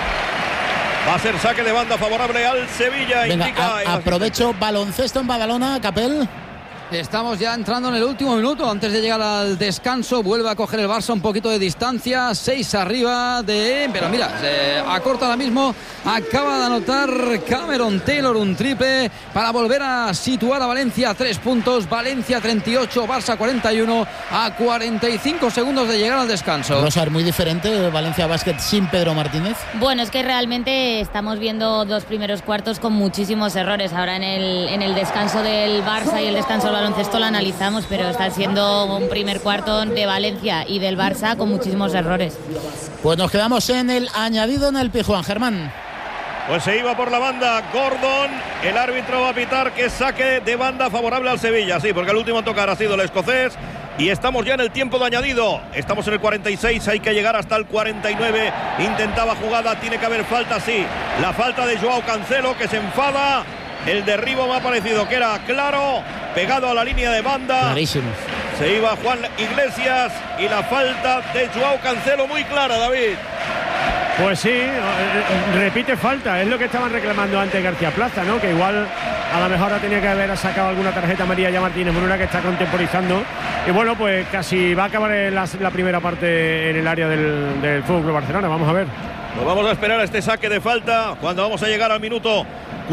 Va a ser saque de banda favorable al Sevilla. Venga, aprovecho baloncesto en Badalona, Capel. Estamos ya entrando en el último minuto antes de llegar al descanso. Vuelve a coger el Barça un poquito de distancia. 6 arriba pero mira, se acorta ahora mismo. Acaba de anotar Cameron Taylor un triple para volver a situar a Valencia a 3 puntos. Valencia 38, Barça 41 a 45 segundos de llegar al descanso. Rosa, muy diferente Valencia Basket sin Pedro Martínez. Bueno, es que realmente estamos viendo 2 primeros cuartos con muchísimos errores. Ahora en el descanso del Barça y el descanso del baloncesto lo analizamos, pero está siendo un primer cuarto de Valencia y del Barça con muchísimos errores. Pues nos quedamos en el añadido en el Pijuán, Germán. Pues se iba por la banda Gordon. El árbitro va a pitar que saque de banda favorable al Sevilla. Sí, porque el último a tocar ha sido el escocés. Y estamos ya en el tiempo de añadido. Estamos en el 46, hay que llegar hasta el 49. Intentaba jugada, tiene que haber falta, sí. La falta de Joao Cancelo, que se enfada. El derribo me ha parecido que era claro, pegado a la línea de banda. Clarísimo. Se iba Juan Iglesias y la falta de Joao Cancelo muy clara, David. Pues sí, repite falta, es lo que estaban reclamando antes García Plaza, ¿no? Que igual a lo mejor tenía que haber sacado alguna tarjeta María ya Martínez Bruna, que está contemporizando. Y bueno, pues casi va a acabar la primera parte en el área del Fútbol Club Barcelona. Vamos a ver. Nos vamos a esperar a este saque de falta cuando vamos a llegar al minuto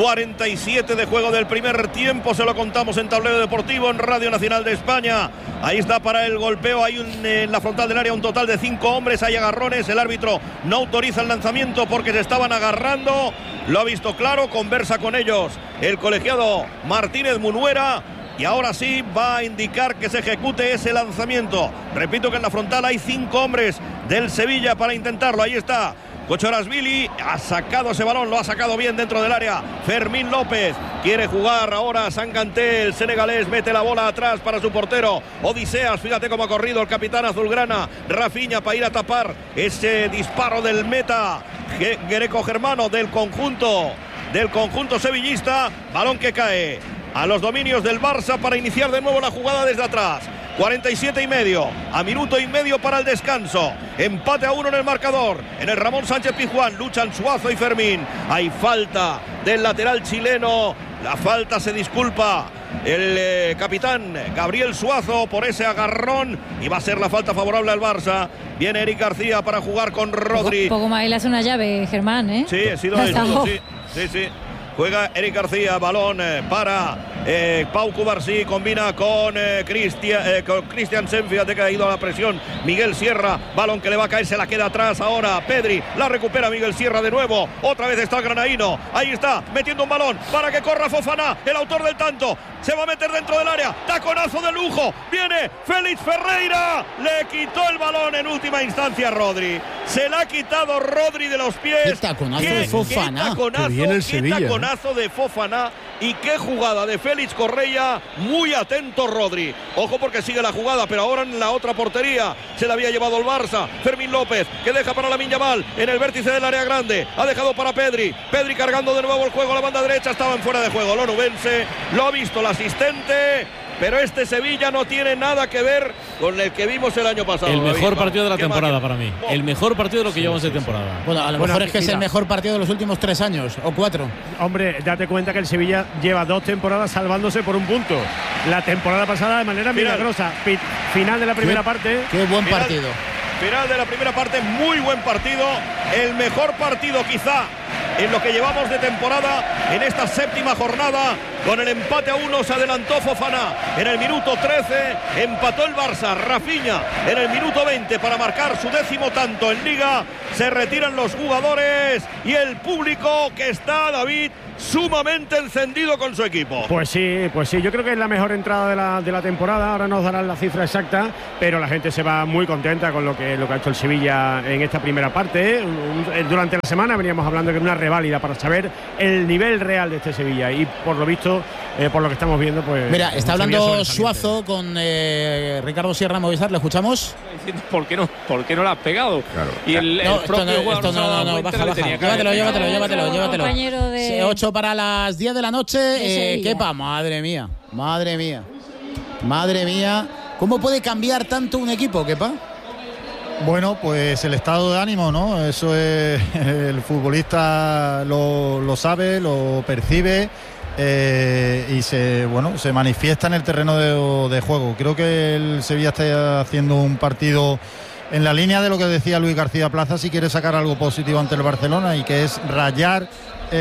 47 de juego del primer tiempo. Se lo contamos en Tablero Deportivo, en Radio Nacional de España. Ahí está para el golpeo. Hay en la frontal del área un total de 5 hombres. Hay agarrones. El árbitro no autoriza el lanzamiento porque se estaban agarrando. Lo ha visto claro. Conversa con ellos el colegiado Martínez Munuera. Y ahora sí va a indicar que se ejecute ese lanzamiento. Repito que en la frontal hay 5 hombres del Sevilla para intentarlo. Ahí está Kocharashvili, ha sacado ese balón, lo ha sacado bien dentro del área. Fermín López quiere jugar ahora. Sanganté, el senegalés, mete la bola atrás para su portero Odiseas. Fíjate cómo ha corrido el capitán azulgrana Rafinha para ir a tapar ese disparo del meta greco-germano del conjunto sevillista. Balón que cae a los dominios del Barça para iniciar de nuevo la jugada desde atrás. 47 y medio, a minuto y medio para el descanso. Empate a 1 en el marcador. En el Ramón Sánchez Pizjuán luchan Suazo y Fermín. Hay falta del lateral chileno. La falta, se disculpa el capitán Gabriel Suazo por ese agarrón. Y va a ser la falta favorable al Barça. Viene Eric García para jugar con Rodri. Poco más, él hace una llave, Germán, ¿eh? Sí, ha sido desnudo, sí. Juega Eric García, balón para Pau Cubarsí, combina con Christiansen, fíjate que ha ido a la presión Miguel Sierra, balón que le va a caer, se la queda atrás ahora Pedri, la recupera Miguel Sierra de nuevo, otra vez está el granaíno, ahí está, metiendo un balón para que corra Fofana, el autor del tanto, se va a meter dentro del área, taconazo de lujo, viene Félix Ferreira, le quitó el balón en última instancia a Rodri, se la ha quitado Rodri de los pies. Qué taconazo de Fofana. Qué taconazo de Fofana y qué jugada de Félix Correia, muy atento Rodri, ojo porque sigue la jugada, pero ahora en la otra portería se la había llevado el Barça. Fermín López, que deja para Lamine Yamal en el vértice del área grande, ha dejado para Pedri cargando de nuevo el juego a la banda derecha, estaba en fuera de juego, el onubense, lo ha visto el asistente pero este Sevilla no tiene nada que ver con el que vimos el año pasado. El mejor partido de la temporada máquina. para mí. El mejor partido de lo que llevamos de temporada. Bueno, a lo mejor es que es el mejor partido de los últimos 3 años o 4. Hombre, date cuenta que el Sevilla lleva 2 temporadas salvándose por un punto. La temporada pasada de manera milagrosa. Final de la primera parte. Qué buen partido. Final de la primera parte, muy buen partido. El mejor partido quizá en lo que llevamos de temporada en esta 7ª jornada. Con el empate a 1 se adelantó Fofana en el minuto 13, empató el Barça. Rafinha en el minuto 20 para marcar su 10º tanto en Liga. Se retiran los jugadores y el público que está, David, sumamente encendido con su equipo. Pues sí, yo creo que es la mejor entrada de la temporada. Ahora nos darán la cifra exacta, pero la gente se va muy contenta con lo que ha hecho el Sevilla en esta primera parte. Durante la semana veníamos hablando de una reválida para saber el nivel real de este Sevilla, y por lo visto, por lo que estamos viendo, pues... Mira, está hablando Suazo con Ricardo Sierra Movistar, ¿le escuchamos? ¿Por qué no la has pegado? Claro. Y el propio jugador no, baja. Llévatelo. 8 para las 10 de la noche. Kepa, madre mía. ¿Cómo puede cambiar tanto un equipo, Kepa? Bueno, pues el estado de ánimo, ¿no? Eso es, el futbolista lo sabe, lo percibe. Y se manifiesta en el terreno de juego. Creo que el Sevilla está haciendo un partido en la línea de lo que decía Luis García Plaza, si quiere sacar algo positivo ante el Barcelona, y que es rayar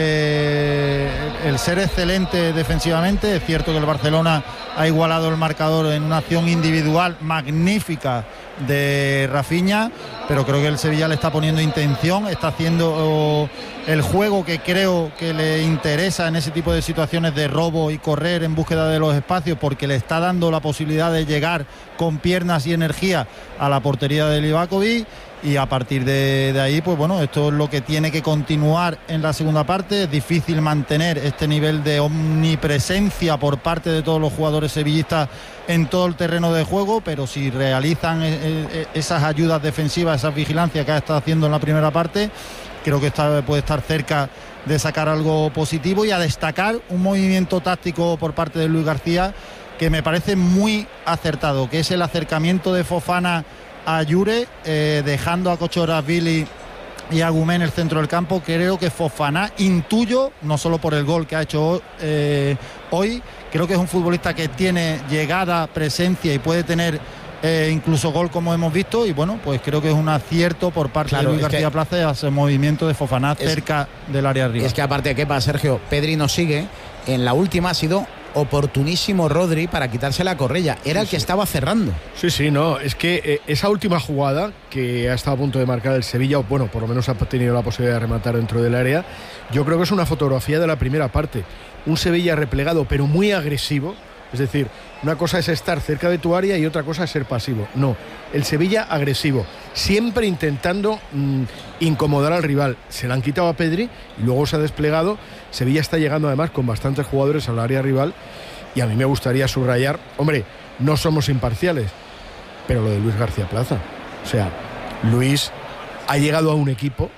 el ser excelente defensivamente. Es cierto que el Barcelona ha igualado el marcador en una acción individual magnífica de Rafinha, pero creo que el Sevilla le está poniendo intención, está haciendo el juego que creo que le interesa en ese tipo de situaciones de robo y correr en búsqueda de los espacios, porque le está dando la posibilidad de llegar con piernas y energía a la portería de Livakovic. Y a partir de ahí, pues bueno, esto es lo que tiene que continuar en la segunda parte. Es difícil mantener este nivel de omnipresencia por parte de todos los jugadores sevillistas en todo el terreno de juego, pero si realizan esas ayudas defensivas, esas vigilancias que ha estado haciendo en la primera parte, creo que puede estar cerca de sacar algo positivo. Y a destacar un movimiento táctico por parte de Luis García que me parece muy acertado, que es el acercamiento de Fofana a Yure, dejando a Kochorazvili y a Gumé en el centro del campo. Creo que Fofana, intuyo, no solo por el gol que ha hecho hoy, creo que es un futbolista que tiene llegada, presencia y puede tener incluso gol, como hemos visto. Y bueno, pues creo que es un acierto por parte de Luis García Plaza ese movimiento de Fofana cerca del área arriba. Es que aparte, ¿qué pasa, Sergio? Pedri nos sigue. En la última ha sido oportunísimo Rodri para quitarse la correa. Era el que estaba cerrando. Sí, no, es que esa última jugada que ha estado a punto de marcar el Sevilla, o bueno, por lo menos ha tenido la posibilidad de rematar dentro del área, yo creo que es una fotografía de la primera parte. Un Sevilla replegado pero muy agresivo. Es decir, una cosa es estar cerca de tu área y otra cosa es ser pasivo. No, el Sevilla agresivo, siempre intentando incomodar al rival. Se la han quitado a Pedri y luego se ha desplegado. Sevilla está llegando además con bastantes jugadores al área rival, y a mí me gustaría subrayar, hombre, no somos imparciales, pero lo de Luis García Plaza. O sea, Luis ha llegado a un equipo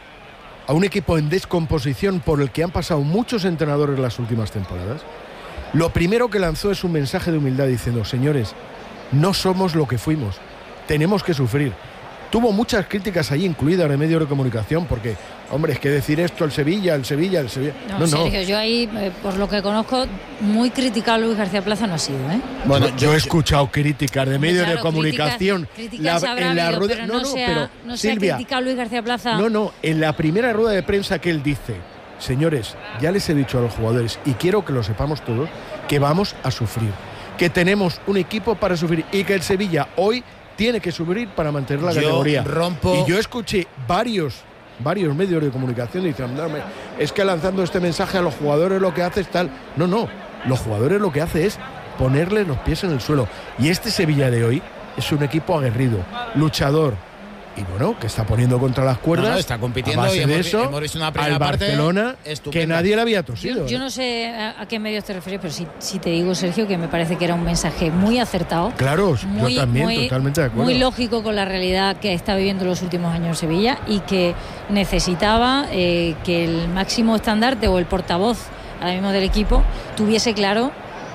en descomposición por el que han pasado muchos entrenadores las últimas temporadas. Lo primero que lanzó es un mensaje de humildad diciendo: señores, no somos lo que fuimos, tenemos que sufrir. Tuvo muchas críticas allí, incluidas en medios de comunicación, porque, hombre, es que decir esto, el Sevilla. No, Sergio, yo ahí, por lo que conozco, muy criticado a Luis García Plaza no ha sido, ¿eh? Bueno, yo he escuchado críticas de medios de comunicación. Críticas habrá habido, pero no se ha criticado a Luis García Plaza. No, en la primera rueda de prensa que él dice: señores, ya les he dicho a los jugadores, y quiero que lo sepamos todos, que vamos a sufrir, que tenemos un equipo para sufrir, y que el Sevilla hoy tiene que subir para mantener la categoría. Y yo escuché varios medios de comunicación diciendo: es que lanzando este mensaje a los jugadores lo que hace es tal. No, los jugadores lo que hace es ponerle los pies en el suelo. Y este Sevilla de hoy es un equipo aguerrido, luchador, y bueno, que está poniendo contra las cuerdas. Está compitiendo, a base y de eso, hemos visto una primera al Barcelona parte que nadie le había tosido. Yo no sé a qué medios te refieres, pero sí te digo, Sergio, que me parece que era un mensaje muy acertado. Claro, yo también, totalmente de acuerdo. Muy lógico con la realidad que está viviendo los últimos años Sevilla, y que necesitaba que el máximo estandarte o el portavoz ahora mismo del equipo tuviese claro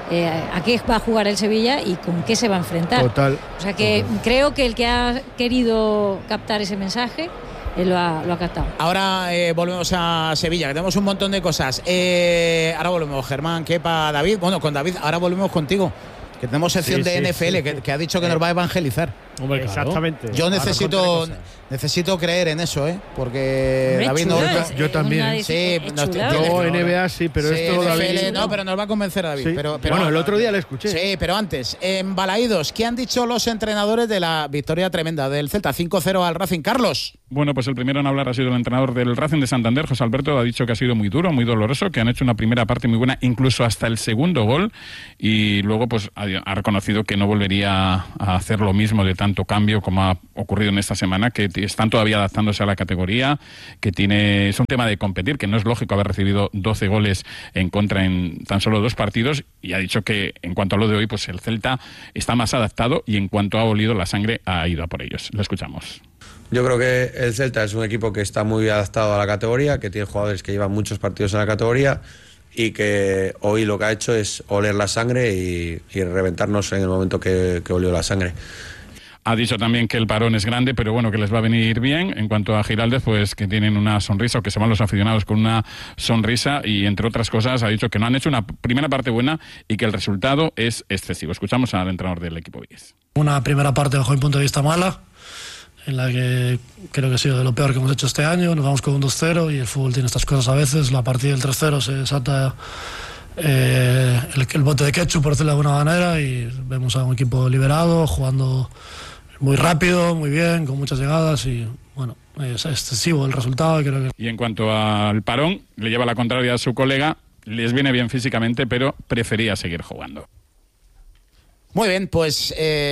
a qué va a jugar el Sevilla y con qué se va a enfrentar. Total. O sea que creo que el que ha querido captar ese mensaje lo ha captado. Ahora volvemos a Sevilla, que tenemos un montón de cosas. Ahora volvemos, Germán, Kepa, David. Bueno, con David, ahora volvemos contigo, que tenemos sección de NFL, que ha dicho que nos va a evangelizar. Hombre, claro. Exactamente. Yo necesito creer en eso, porque David no. Yo también. Sí, yo NBA sí, pero sí, esto David. No, pero nos va a convencer David. Sí. Pero bueno, el otro día le escuché. Sí, pero antes, en Balaídos, ¿qué han dicho los entrenadores de la victoria tremenda del Celta 5-0 al Racing? Carlos. Bueno, pues el primero en hablar ha sido el entrenador del Racing de Santander, José Alberto. Ha dicho que ha sido muy duro, muy doloroso, que han hecho una primera parte muy buena, incluso hasta el segundo gol, y luego pues ha reconocido que no volvería a hacer lo mismo de tanto cambio como ha ocurrido en esta semana, que están todavía adaptándose a la categoría, que es un tema de competir, que no es lógico haber recibido 12 goles en contra en tan solo 2 partidos, y ha dicho que en cuanto a lo de hoy, pues el Celta está más adaptado y en cuanto ha olido la sangre ha ido a por ellos. Lo escuchamos. Yo creo que el Celta es un equipo que está muy adaptado a la categoría, que tiene jugadores que llevan muchos partidos en la categoría y que hoy lo que ha hecho es oler la sangre y reventarnos en el momento que olió la sangre. Ha dicho también que el parón es grande, pero bueno, que les va a venir bien. En cuanto a Giraldez, pues que tienen una sonrisa, o que se van los aficionados con una sonrisa, y entre otras cosas ha dicho que no han hecho una primera parte buena y que el resultado es excesivo. Escuchamos al entrenador del equipo 10. Una primera parte bajo mi punto de vista mala, en la que creo que ha sido de lo peor que hemos hecho este año. Nos vamos con un 2-0 y el fútbol tiene estas cosas a veces. La partida del 3-0 se salta el bote de ketchup, por decirlo de alguna manera, y vemos a un equipo liberado, jugando muy rápido, muy bien, con muchas llegadas, y bueno, es excesivo el resultado. Creo que... Y en cuanto al parón, le lleva la contraria a su colega. Les viene bien físicamente, pero prefería seguir jugando. Muy bien, pues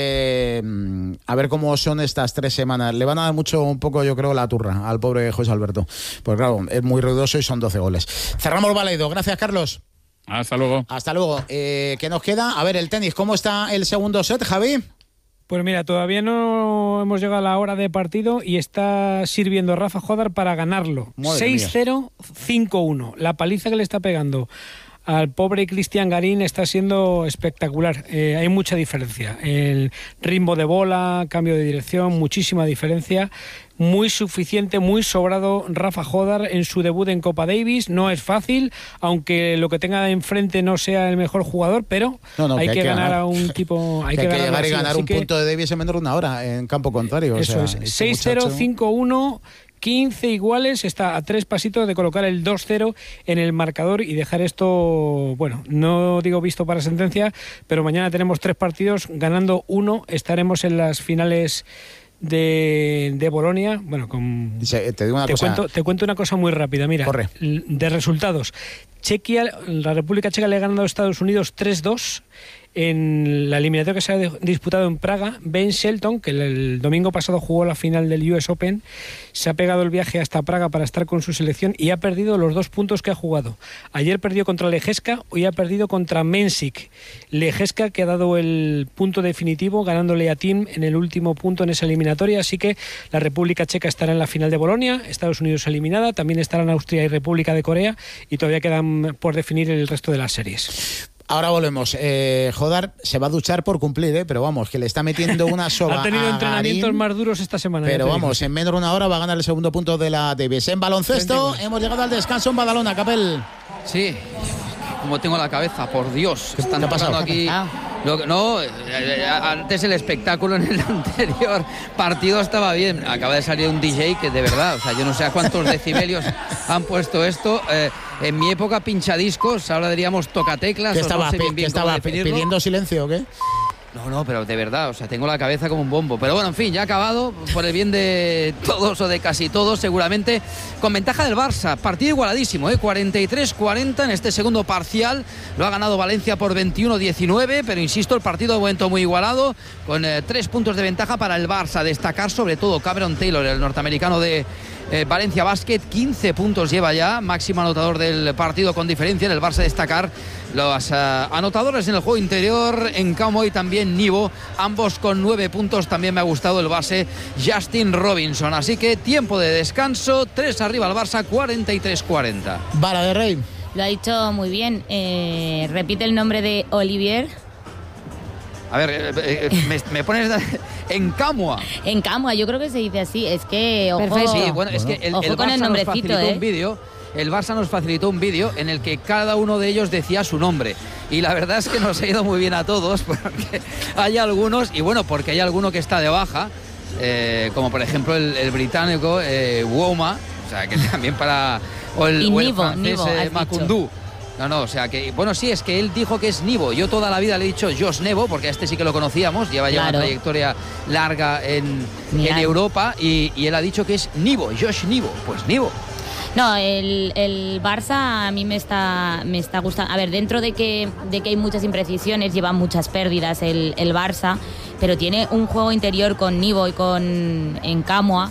a ver cómo son estas 3 semanas. Le van a dar un poco, yo creo, la turra al pobre José Alberto. Pues claro, es muy ruidoso y son 12 goles. Cerramos Baleido. Gracias, Carlos. Hasta luego. Hasta luego. ¿Qué nos queda? A ver, el tenis. ¿Cómo está el segundo set, Javi? Pues mira, todavía no hemos llegado a la hora de partido y está sirviendo Rafa Jodar para ganarlo. 6-0, 5-1. La paliza que le está pegando al pobre Cristian Garín está siendo espectacular. Hay mucha diferencia. El ritmo de bola, cambio de dirección, muchísima diferencia. Muy suficiente, muy sobrado Rafa Jodar en su debut en Copa Davis. No es fácil, aunque lo que tenga enfrente no sea el mejor jugador, pero hay que ganar a un tipo. Hay que llegar y ganar un punto de Davis en menos de una hora en campo contrario. Eso es. 6-0, 5-1. 15 iguales, está a 3 pasitos de colocar el 2-0 en el marcador y dejar esto, bueno, no digo visto para sentencia, pero mañana tenemos 3 partidos, ganando 1, estaremos en las finales de Bolonia. Bueno, te cuento una cosa muy rápida, mira. Corre. De resultados. La República Checa le ha ganado a Estados Unidos 3-2 en la eliminatoria que se ha disputado en Praga. Ben Shelton, que el domingo pasado jugó la final del US Open, se ha pegado el viaje hasta Praga para estar con su selección y ha perdido los 2 puntos que ha jugado. Ayer perdió contra Lejeska, hoy ha perdido contra Mensik. Lejeska, que ha dado el punto definitivo ganándole a Tim en el último punto en esa eliminatoria, así que la República Checa estará en la final de Bolonia, Estados Unidos eliminada, también estarán Austria y República de Corea, y todavía quedan por definir el resto de las series. Ahora volvemos. Jodar se va a duchar por cumplir, pero vamos, que le está metiendo una soga. Ha tenido entrenamientos Garín, más duros esta semana. Pero vamos, en menos de una hora va a ganar el segundo punto de la Davis. En baloncesto hemos llegado al descanso en Badalona, Capel. Sí, como tengo la cabeza, por Dios. ¿Qué está pasando aquí? Antes el espectáculo en el anterior partido estaba bien. Acaba de salir un DJ que de verdad, o sea, yo no sé a cuántos decibelios han puesto esto. En mi época pinchadiscos, ahora diríamos tocateclas. ¿Qué estaba pidiendo silencio o qué? No, pero de verdad, o sea, tengo la cabeza como un bombo. Pero bueno, en fin, ya ha acabado, por el bien de todos o de casi todos, seguramente, con ventaja del Barça. Partido igualadísimo, 43-40 en este segundo parcial. Lo ha ganado Valencia por 21-19, pero insisto, el partido de momento muy igualado, con 3 puntos de ventaja para el Barça. Destacar sobre todo Cameron Taylor, el norteamericano de Valencia Basket, 15 puntos lleva ya, máximo anotador del partido con diferencia. En el Barça destacar los anotadores en el juego interior, en Camo y también Nivo, ambos con 9 puntos. También me ha gustado el base Justin Robinson. Así que tiempo de descanso, 3 arriba al Barça, 43-40. Vara de Rey. Lo ha dicho muy bien. Repite el nombre de Olivier. A ver, me pones en Camua. En Camua, yo creo que se dice así. Es que, ojo, sí, bueno, es que el con el nombrecito, un vídeo. El Barça nos facilitó un vídeo en el que cada uno de ellos decía su nombre. Y la verdad es que nos ha ido muy bien a todos, porque hay algunos, y bueno, porque hay alguno que está de baja, como por ejemplo el británico Wouma, o sea, que también para... O el francés Macundú. No, o sea que, bueno, sí, es que él dijo que es Nivo. Yo toda la vida le he dicho Josh Nevo, porque a este sí que lo conocíamos, lleva ya una trayectoria larga en Europa, y él ha dicho que es Nivo, Josh Nivo. Pues Nivo. No, el Barça a mí me está gustando. A ver, dentro de que hay muchas imprecisiones, lleva muchas pérdidas el Barça, pero tiene un juego interior con Nivo y con Camua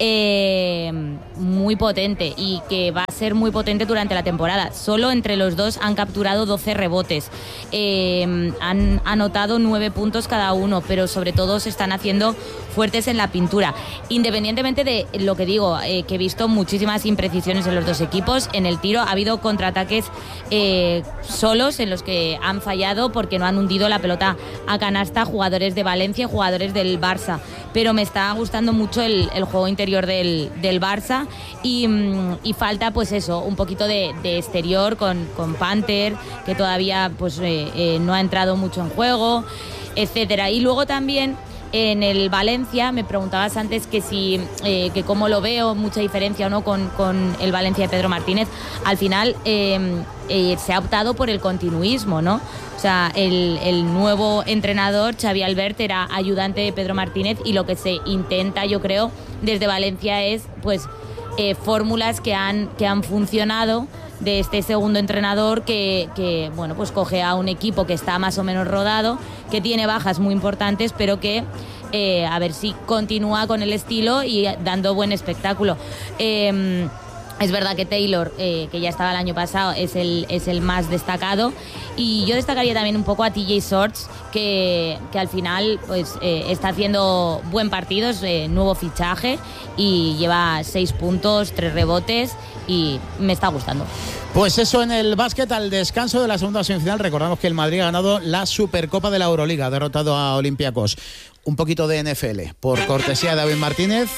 muy potente, y que va a ser muy potente durante la temporada. Solo entre los dos han capturado 12 rebotes, han anotado 9 puntos cada uno, pero sobre todo se están haciendo fuertes en la pintura. Independientemente de lo que digo, que he visto muchísimas imprecisiones en los dos equipos. En el tiro ha habido contraataques solos en los que han fallado porque no han hundido la pelota a canasta jugadores de Valencia, jugadores del Barça, pero me está gustando mucho el juego interior del Barça, y falta pues eso, un poquito de exterior con Panther, que todavía pues no ha entrado mucho en juego, etcétera. Y luego también en el Valencia, me preguntabas antes que si que cómo lo veo, mucha diferencia o no con el Valencia de Pedro Martínez. Al final se ha optado por el continuismo, ¿no? O sea, el nuevo entrenador, Xavi Albert, era ayudante de Pedro Martínez, y lo que se intenta, yo creo, desde Valencia es pues fórmulas que han funcionado de este segundo entrenador, que bueno, pues coge a un equipo que está más o menos rodado, que tiene bajas muy importantes, pero que a ver si continúa con el estilo y dando buen espectáculo. Es verdad que Taylor, que ya estaba el año pasado, es el más destacado, y yo destacaría también un poco a TJ Shorts, que al final pues está haciendo buen partido, es nuevo fichaje, y lleva 6 puntos, 3 rebotes, y me está gustando. Pues eso en el básquet. Al descanso de la segunda semifinal, recordamos que el Madrid ha ganado la Supercopa de la Euroliga, ha derrotado a Olympiacos. Un poquito de NFL, por cortesía de David Martínez.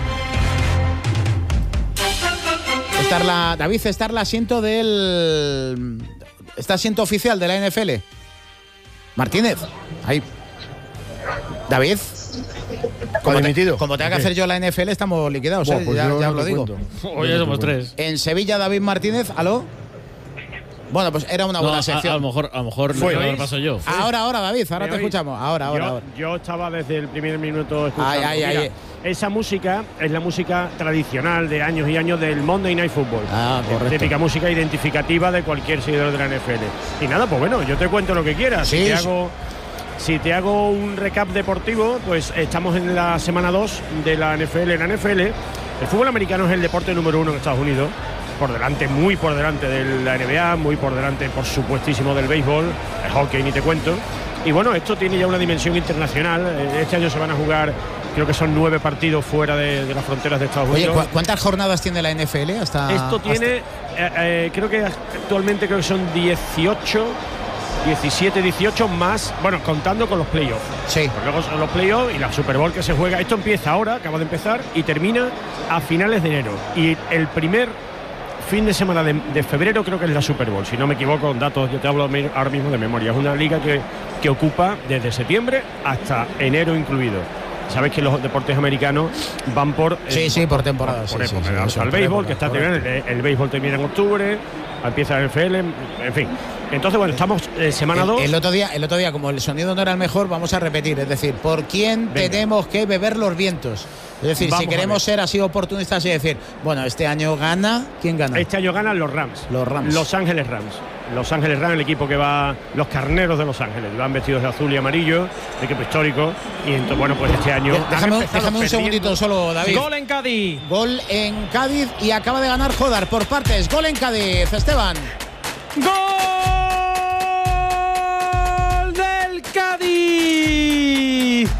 David, está el asiento está asiento oficial de la NFL. Martínez, ahí. David. Como tenga que hacer yo la NFL, estamos liquidados. Pues ya os lo digo. Hoy ya somos 3. En Sevilla, David Martínez, ¿aló? Bueno, pues era una buena sección. A lo mejor no paso yo. Ahora, David, ahora te escuchamos. Ahora. Yo estaba desde el primer minuto escuchando. Esa música es la música tradicional de años y años del Monday Night Football. Correcto. Típica música identificativa de cualquier seguidor de la NFL. Y nada, pues bueno, yo te cuento lo que quieras. Sí. Si te hago un recap deportivo, pues estamos en la semana 2 de la NFL. En la NFL, el fútbol americano es el deporte número 1 en Estados Unidos. Muy por delante de la NBA, muy por delante, por supuestísimo, del béisbol, el hockey, ni te cuento. Y bueno, esto tiene ya una dimensión internacional. Este año se van a jugar, creo que son 9 partidos fuera de las fronteras de Estados Unidos. Oye, ¿cuántas jornadas tiene la NFL Esto tiene, creo que actualmente son 17, 18 más, bueno, contando con los playoffs. Sí. Pues luego son los playoffs y la Super Bowl que se juega. Esto empieza ahora, acaba de empezar, y termina a finales de enero. Y el primer fin de semana de febrero creo que es la Super Bowl, si no me equivoco con datos, yo te hablo ahora mismo de memoria. Es una liga que ocupa desde septiembre hasta enero incluido. Sabes que los deportes americanos van por por temporada. Al béisbol, que está terminando, el béisbol termina en octubre, empieza el NFL, en fin. Entonces, bueno, estamos semana 2. El otro día, como el sonido no era el mejor, vamos a repetir. Es decir, ¿por quién tenemos que beber los vientos? Es decir, si queremos ser así oportunistas y decir, bueno, este año gana, ¿quién gana? Este año ganan los Rams. Los Ángeles Rams. Los Ángeles Rams, el equipo que va, los carneros de Los Ángeles, van vestidos de azul y amarillo, el equipo histórico. Y entonces, bueno, pues este año. Déjame un segundito solo, David. Gol en Cádiz. Gol en Cádiz, y acaba de ganar Jodar por partes. Gol en Cádiz, Esteban. ¡Gol del Cádiz!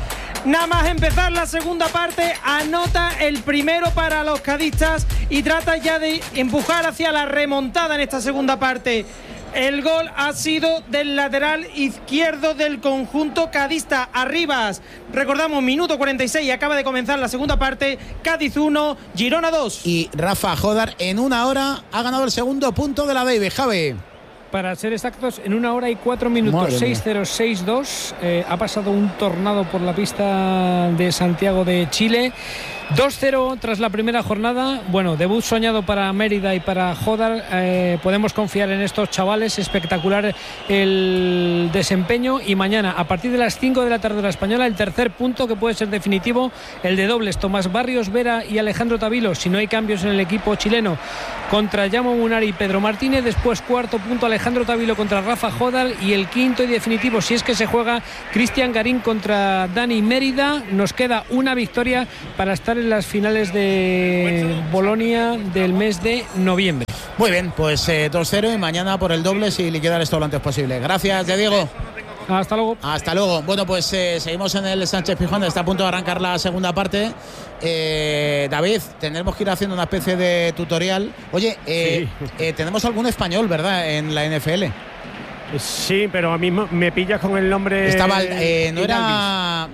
Nada más empezar la segunda parte, anota el primero para los cadistas y trata ya de empujar hacia la remontada en esta segunda parte. El gol ha sido del lateral izquierdo del conjunto cadista, Arribas. Recordamos, minuto 46, acaba de comenzar la segunda parte. Cádiz 1, Girona 2. Y Rafa Jodar en 1 hora ha ganado el segundo punto de la Davis, Javi. Para ser exactos, en 1 hora y 4 minutos, 6-0, 6-2. Ha pasado un tornado por la pista de Santiago de Chile. 2-0 tras la primera jornada. Bueno, debut soñado para Mérida y para Jodar. Podemos confiar en estos chavales. Espectacular el desempeño. Y mañana, a partir de las 5 de la tarde hora española, el tercer punto que puede ser definitivo, el de dobles. Tomás Barrios Vera y Alejandro Tavilo, si no hay cambios en el equipo chileno, contra Yamo Munari y Pedro Martínez. Después, cuarto punto, Alejandro Tavilo contra Rafa Jodar. Y el quinto y definitivo, si es que se juega, Cristian Garín contra Dani Mérida. Nos queda una victoria para estar en las finales de Bolonia del mes de noviembre. Muy bien, pues 2-0 y mañana por el doble y liquidar esto lo antes posible. Gracias, Diego. Hasta luego. Hasta luego. Bueno, pues seguimos en el Sánchez-Pizjuán. Está a punto de arrancar la segunda parte. David, tendremos que ir haciendo una especie de tutorial. Oye, tenemos algún español, ¿verdad?, en la NFL. Sí, pero a mí me pillas con el nombre. Estaba, no era,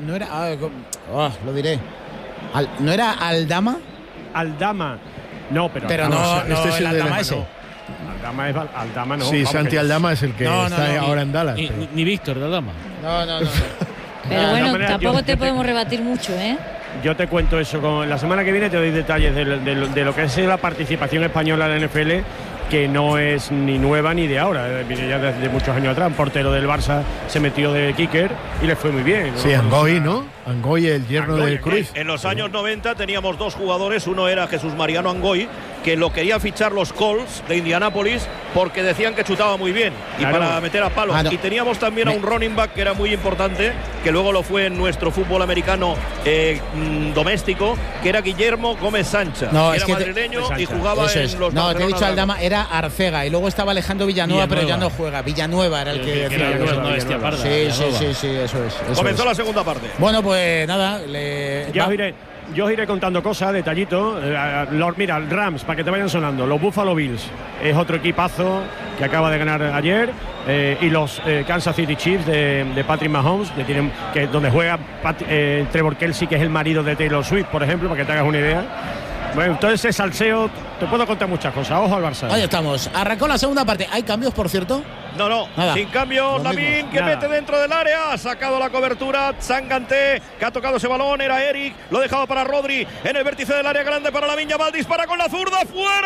lo diré. ¿No era Aldama? Aldama. No, pero no, este es el Aldama ese. Aldama no. Sí, Santi Aldama es el que está ahora en Dallas. Ni Víctor de Aldama. No. Pero bueno, tampoco te podemos rebatir mucho, ¿eh? Yo te cuento eso. La semana que viene te doy detalles de lo que es la participación española en la NFL, que no es ni nueva ni de ahora, viene ya desde muchos años atrás. Un portero del Barça se metió de kicker y le fue muy bien, ¿no? Sí, Angoy, ¿no? Angoy, el yerno de Cruz. En los años 90 teníamos dos jugadores, uno era Jesús Mariano Angoy, que lo quería fichar los Colts de Indianápolis porque decían que chutaba muy bien y para meter a palos. Y teníamos también a un running back que era muy importante, que luego lo fue en nuestro fútbol americano doméstico, que era Guillermo Gómez Sancha, que era madrileño y jugaba en los... No, te he dicho Aldama, era Arcega, y luego estaba Alejandro Villanueva, pero ya no juega. Villanueva era el que decía. Sí, eso es. Comenzó la segunda parte. Bueno, pues nada, yo os iré contando cosas, detallitos. Mira, Rams, para que te vayan sonando. Los Buffalo Bills es otro equipazo que acaba de ganar ayer. Y los Kansas City Chiefs de Patrick Mahomes, donde juega Trevor Kelsey, que es el marido de Taylor Swift, por ejemplo, para que te hagas una idea. Bueno, entonces ese salseo, te puedo contar muchas cosas. Ojo al Barça. Ahí estamos. Arrancó la segunda parte. ¿Hay cambios, por cierto? No, nada. Sin cambio, Lamin, que mete dentro del área, ha sacado la cobertura, Sanganté, que ha tocado ese balón, era Eric, lo dejaba para Rodri, en el vértice del área grande para Lamine Yamal, dispara con la zurda,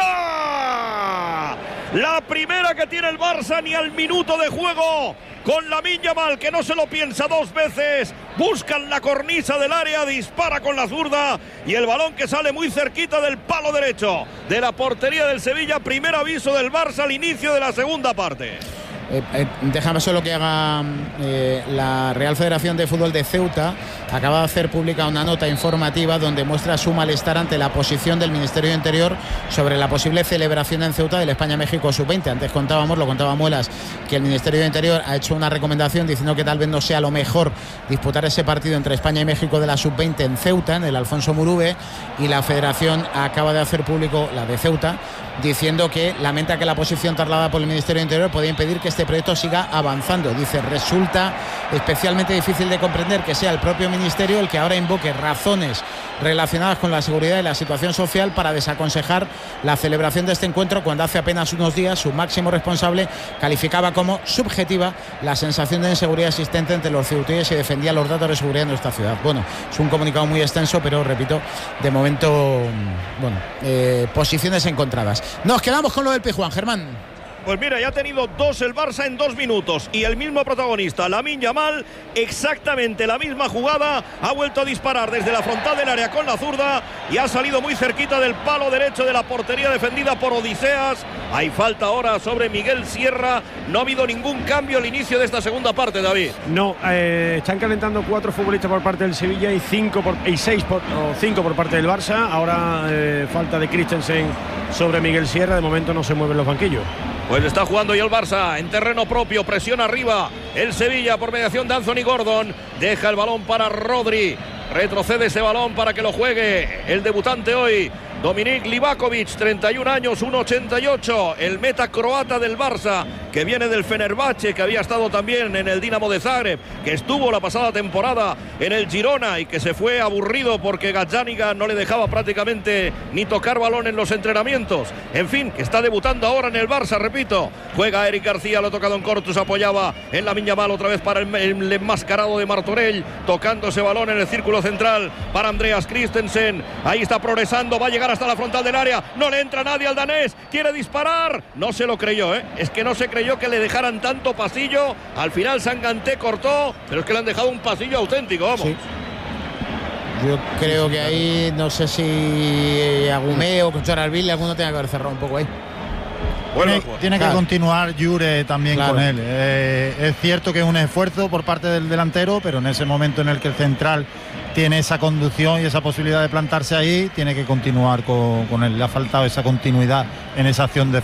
¡fuera! La primera que tiene el Barça, ni al minuto de juego, con Lamine Yamal, que no se lo piensa dos veces, buscan la cornisa del área, dispara con la zurda, y el balón que sale muy cerquita del palo derecho de la portería del Sevilla. Primer aviso del Barça al inicio de la segunda parte. Déjame solo que haga la Real Federación de Fútbol de Ceuta acaba de hacer pública una nota informativa donde muestra su malestar ante la posición del Ministerio de Interior sobre la posible celebración en Ceuta del España-México Sub-20. Antes lo contaba Muelas, que el Ministerio de Interior ha hecho una recomendación diciendo que tal vez no sea lo mejor disputar ese partido entre España y México de la Sub-20 en Ceuta, en el Alfonso Murube, y la Federación acaba de hacer público, la de Ceuta, diciendo que lamenta que la posición trasladada por el Ministerio de Interior podía impedir que este proyecto siga avanzando. Dice, resulta especialmente difícil de comprender que sea el propio Ministerio el que ahora invoque razones relacionadas con la seguridad y la situación social para desaconsejar la celebración de este encuentro, cuando hace apenas unos días su máximo responsable calificaba como subjetiva la sensación de inseguridad existente entre los ceutíes y defendía los datos de seguridad en nuestra ciudad. Bueno, es un comunicado muy extenso, pero repito, de momento, posiciones encontradas. Nos quedamos con lo del Pizjuán, Germán. Pues mira, ya ha tenido dos el Barça en 2 minutos y el mismo protagonista, Lamine Yamal, exactamente la misma jugada, ha vuelto a disparar desde la frontal del área con la zurda y ha salido muy cerquita del palo derecho de la portería defendida por Odiseas. Hay falta ahora sobre Miguel Sierra. No ha habido ningún cambio al inicio de esta segunda parte, David. No, están calentando 4 futbolistas por parte del Sevilla y 5 por parte del Barça. Ahora falta de Christensen sobre Miguel Sierra. De momento no se mueven los banquillos. Pues está jugando ya el Barça en terreno propio, presiona arriba el Sevilla por mediación de Anthony Gordon, deja el balón para Rodri, Retrocede ese balón para que lo juegue el debutante hoy, Dominik Livakovic, 31 años, 1,88, el meta croata del Barça, que viene del Fenerbahce, que había estado también en el Dinamo de Zagreb, que estuvo la pasada temporada en el Girona y que se fue aburrido porque Gazzaniga no le dejaba prácticamente ni tocar balón en los entrenamientos. En fin, que está debutando ahora en el Barça, repito. Juega Eric García, lo toca Don Cortus, apoyaba en Lamine Yamal otra vez para el enmascarado de Martorell, tocando ese balón en el círculo central para Andreas Christensen. Ahí está progresando, va a llegar hasta la frontal del área, no le entra nadie al danés, quiere disparar, no se lo creyó, es que no se creyó que le dejaran tanto pasillo. Al final Sanganté cortó, pero es que le han dejado un pasillo auténtico, vamos. Sí. Yo creo que ahí, no sé si Agumé o Conchoralville, alguno tenga que haber cerrado un poco ahí. Tiene que continuar Jure también con él. Es cierto que es un esfuerzo por parte del delantero, pero en ese momento en el que el central tiene esa conducción y esa posibilidad de plantarse ahí, tiene que continuar con él. Le ha faltado esa continuidad en esa acción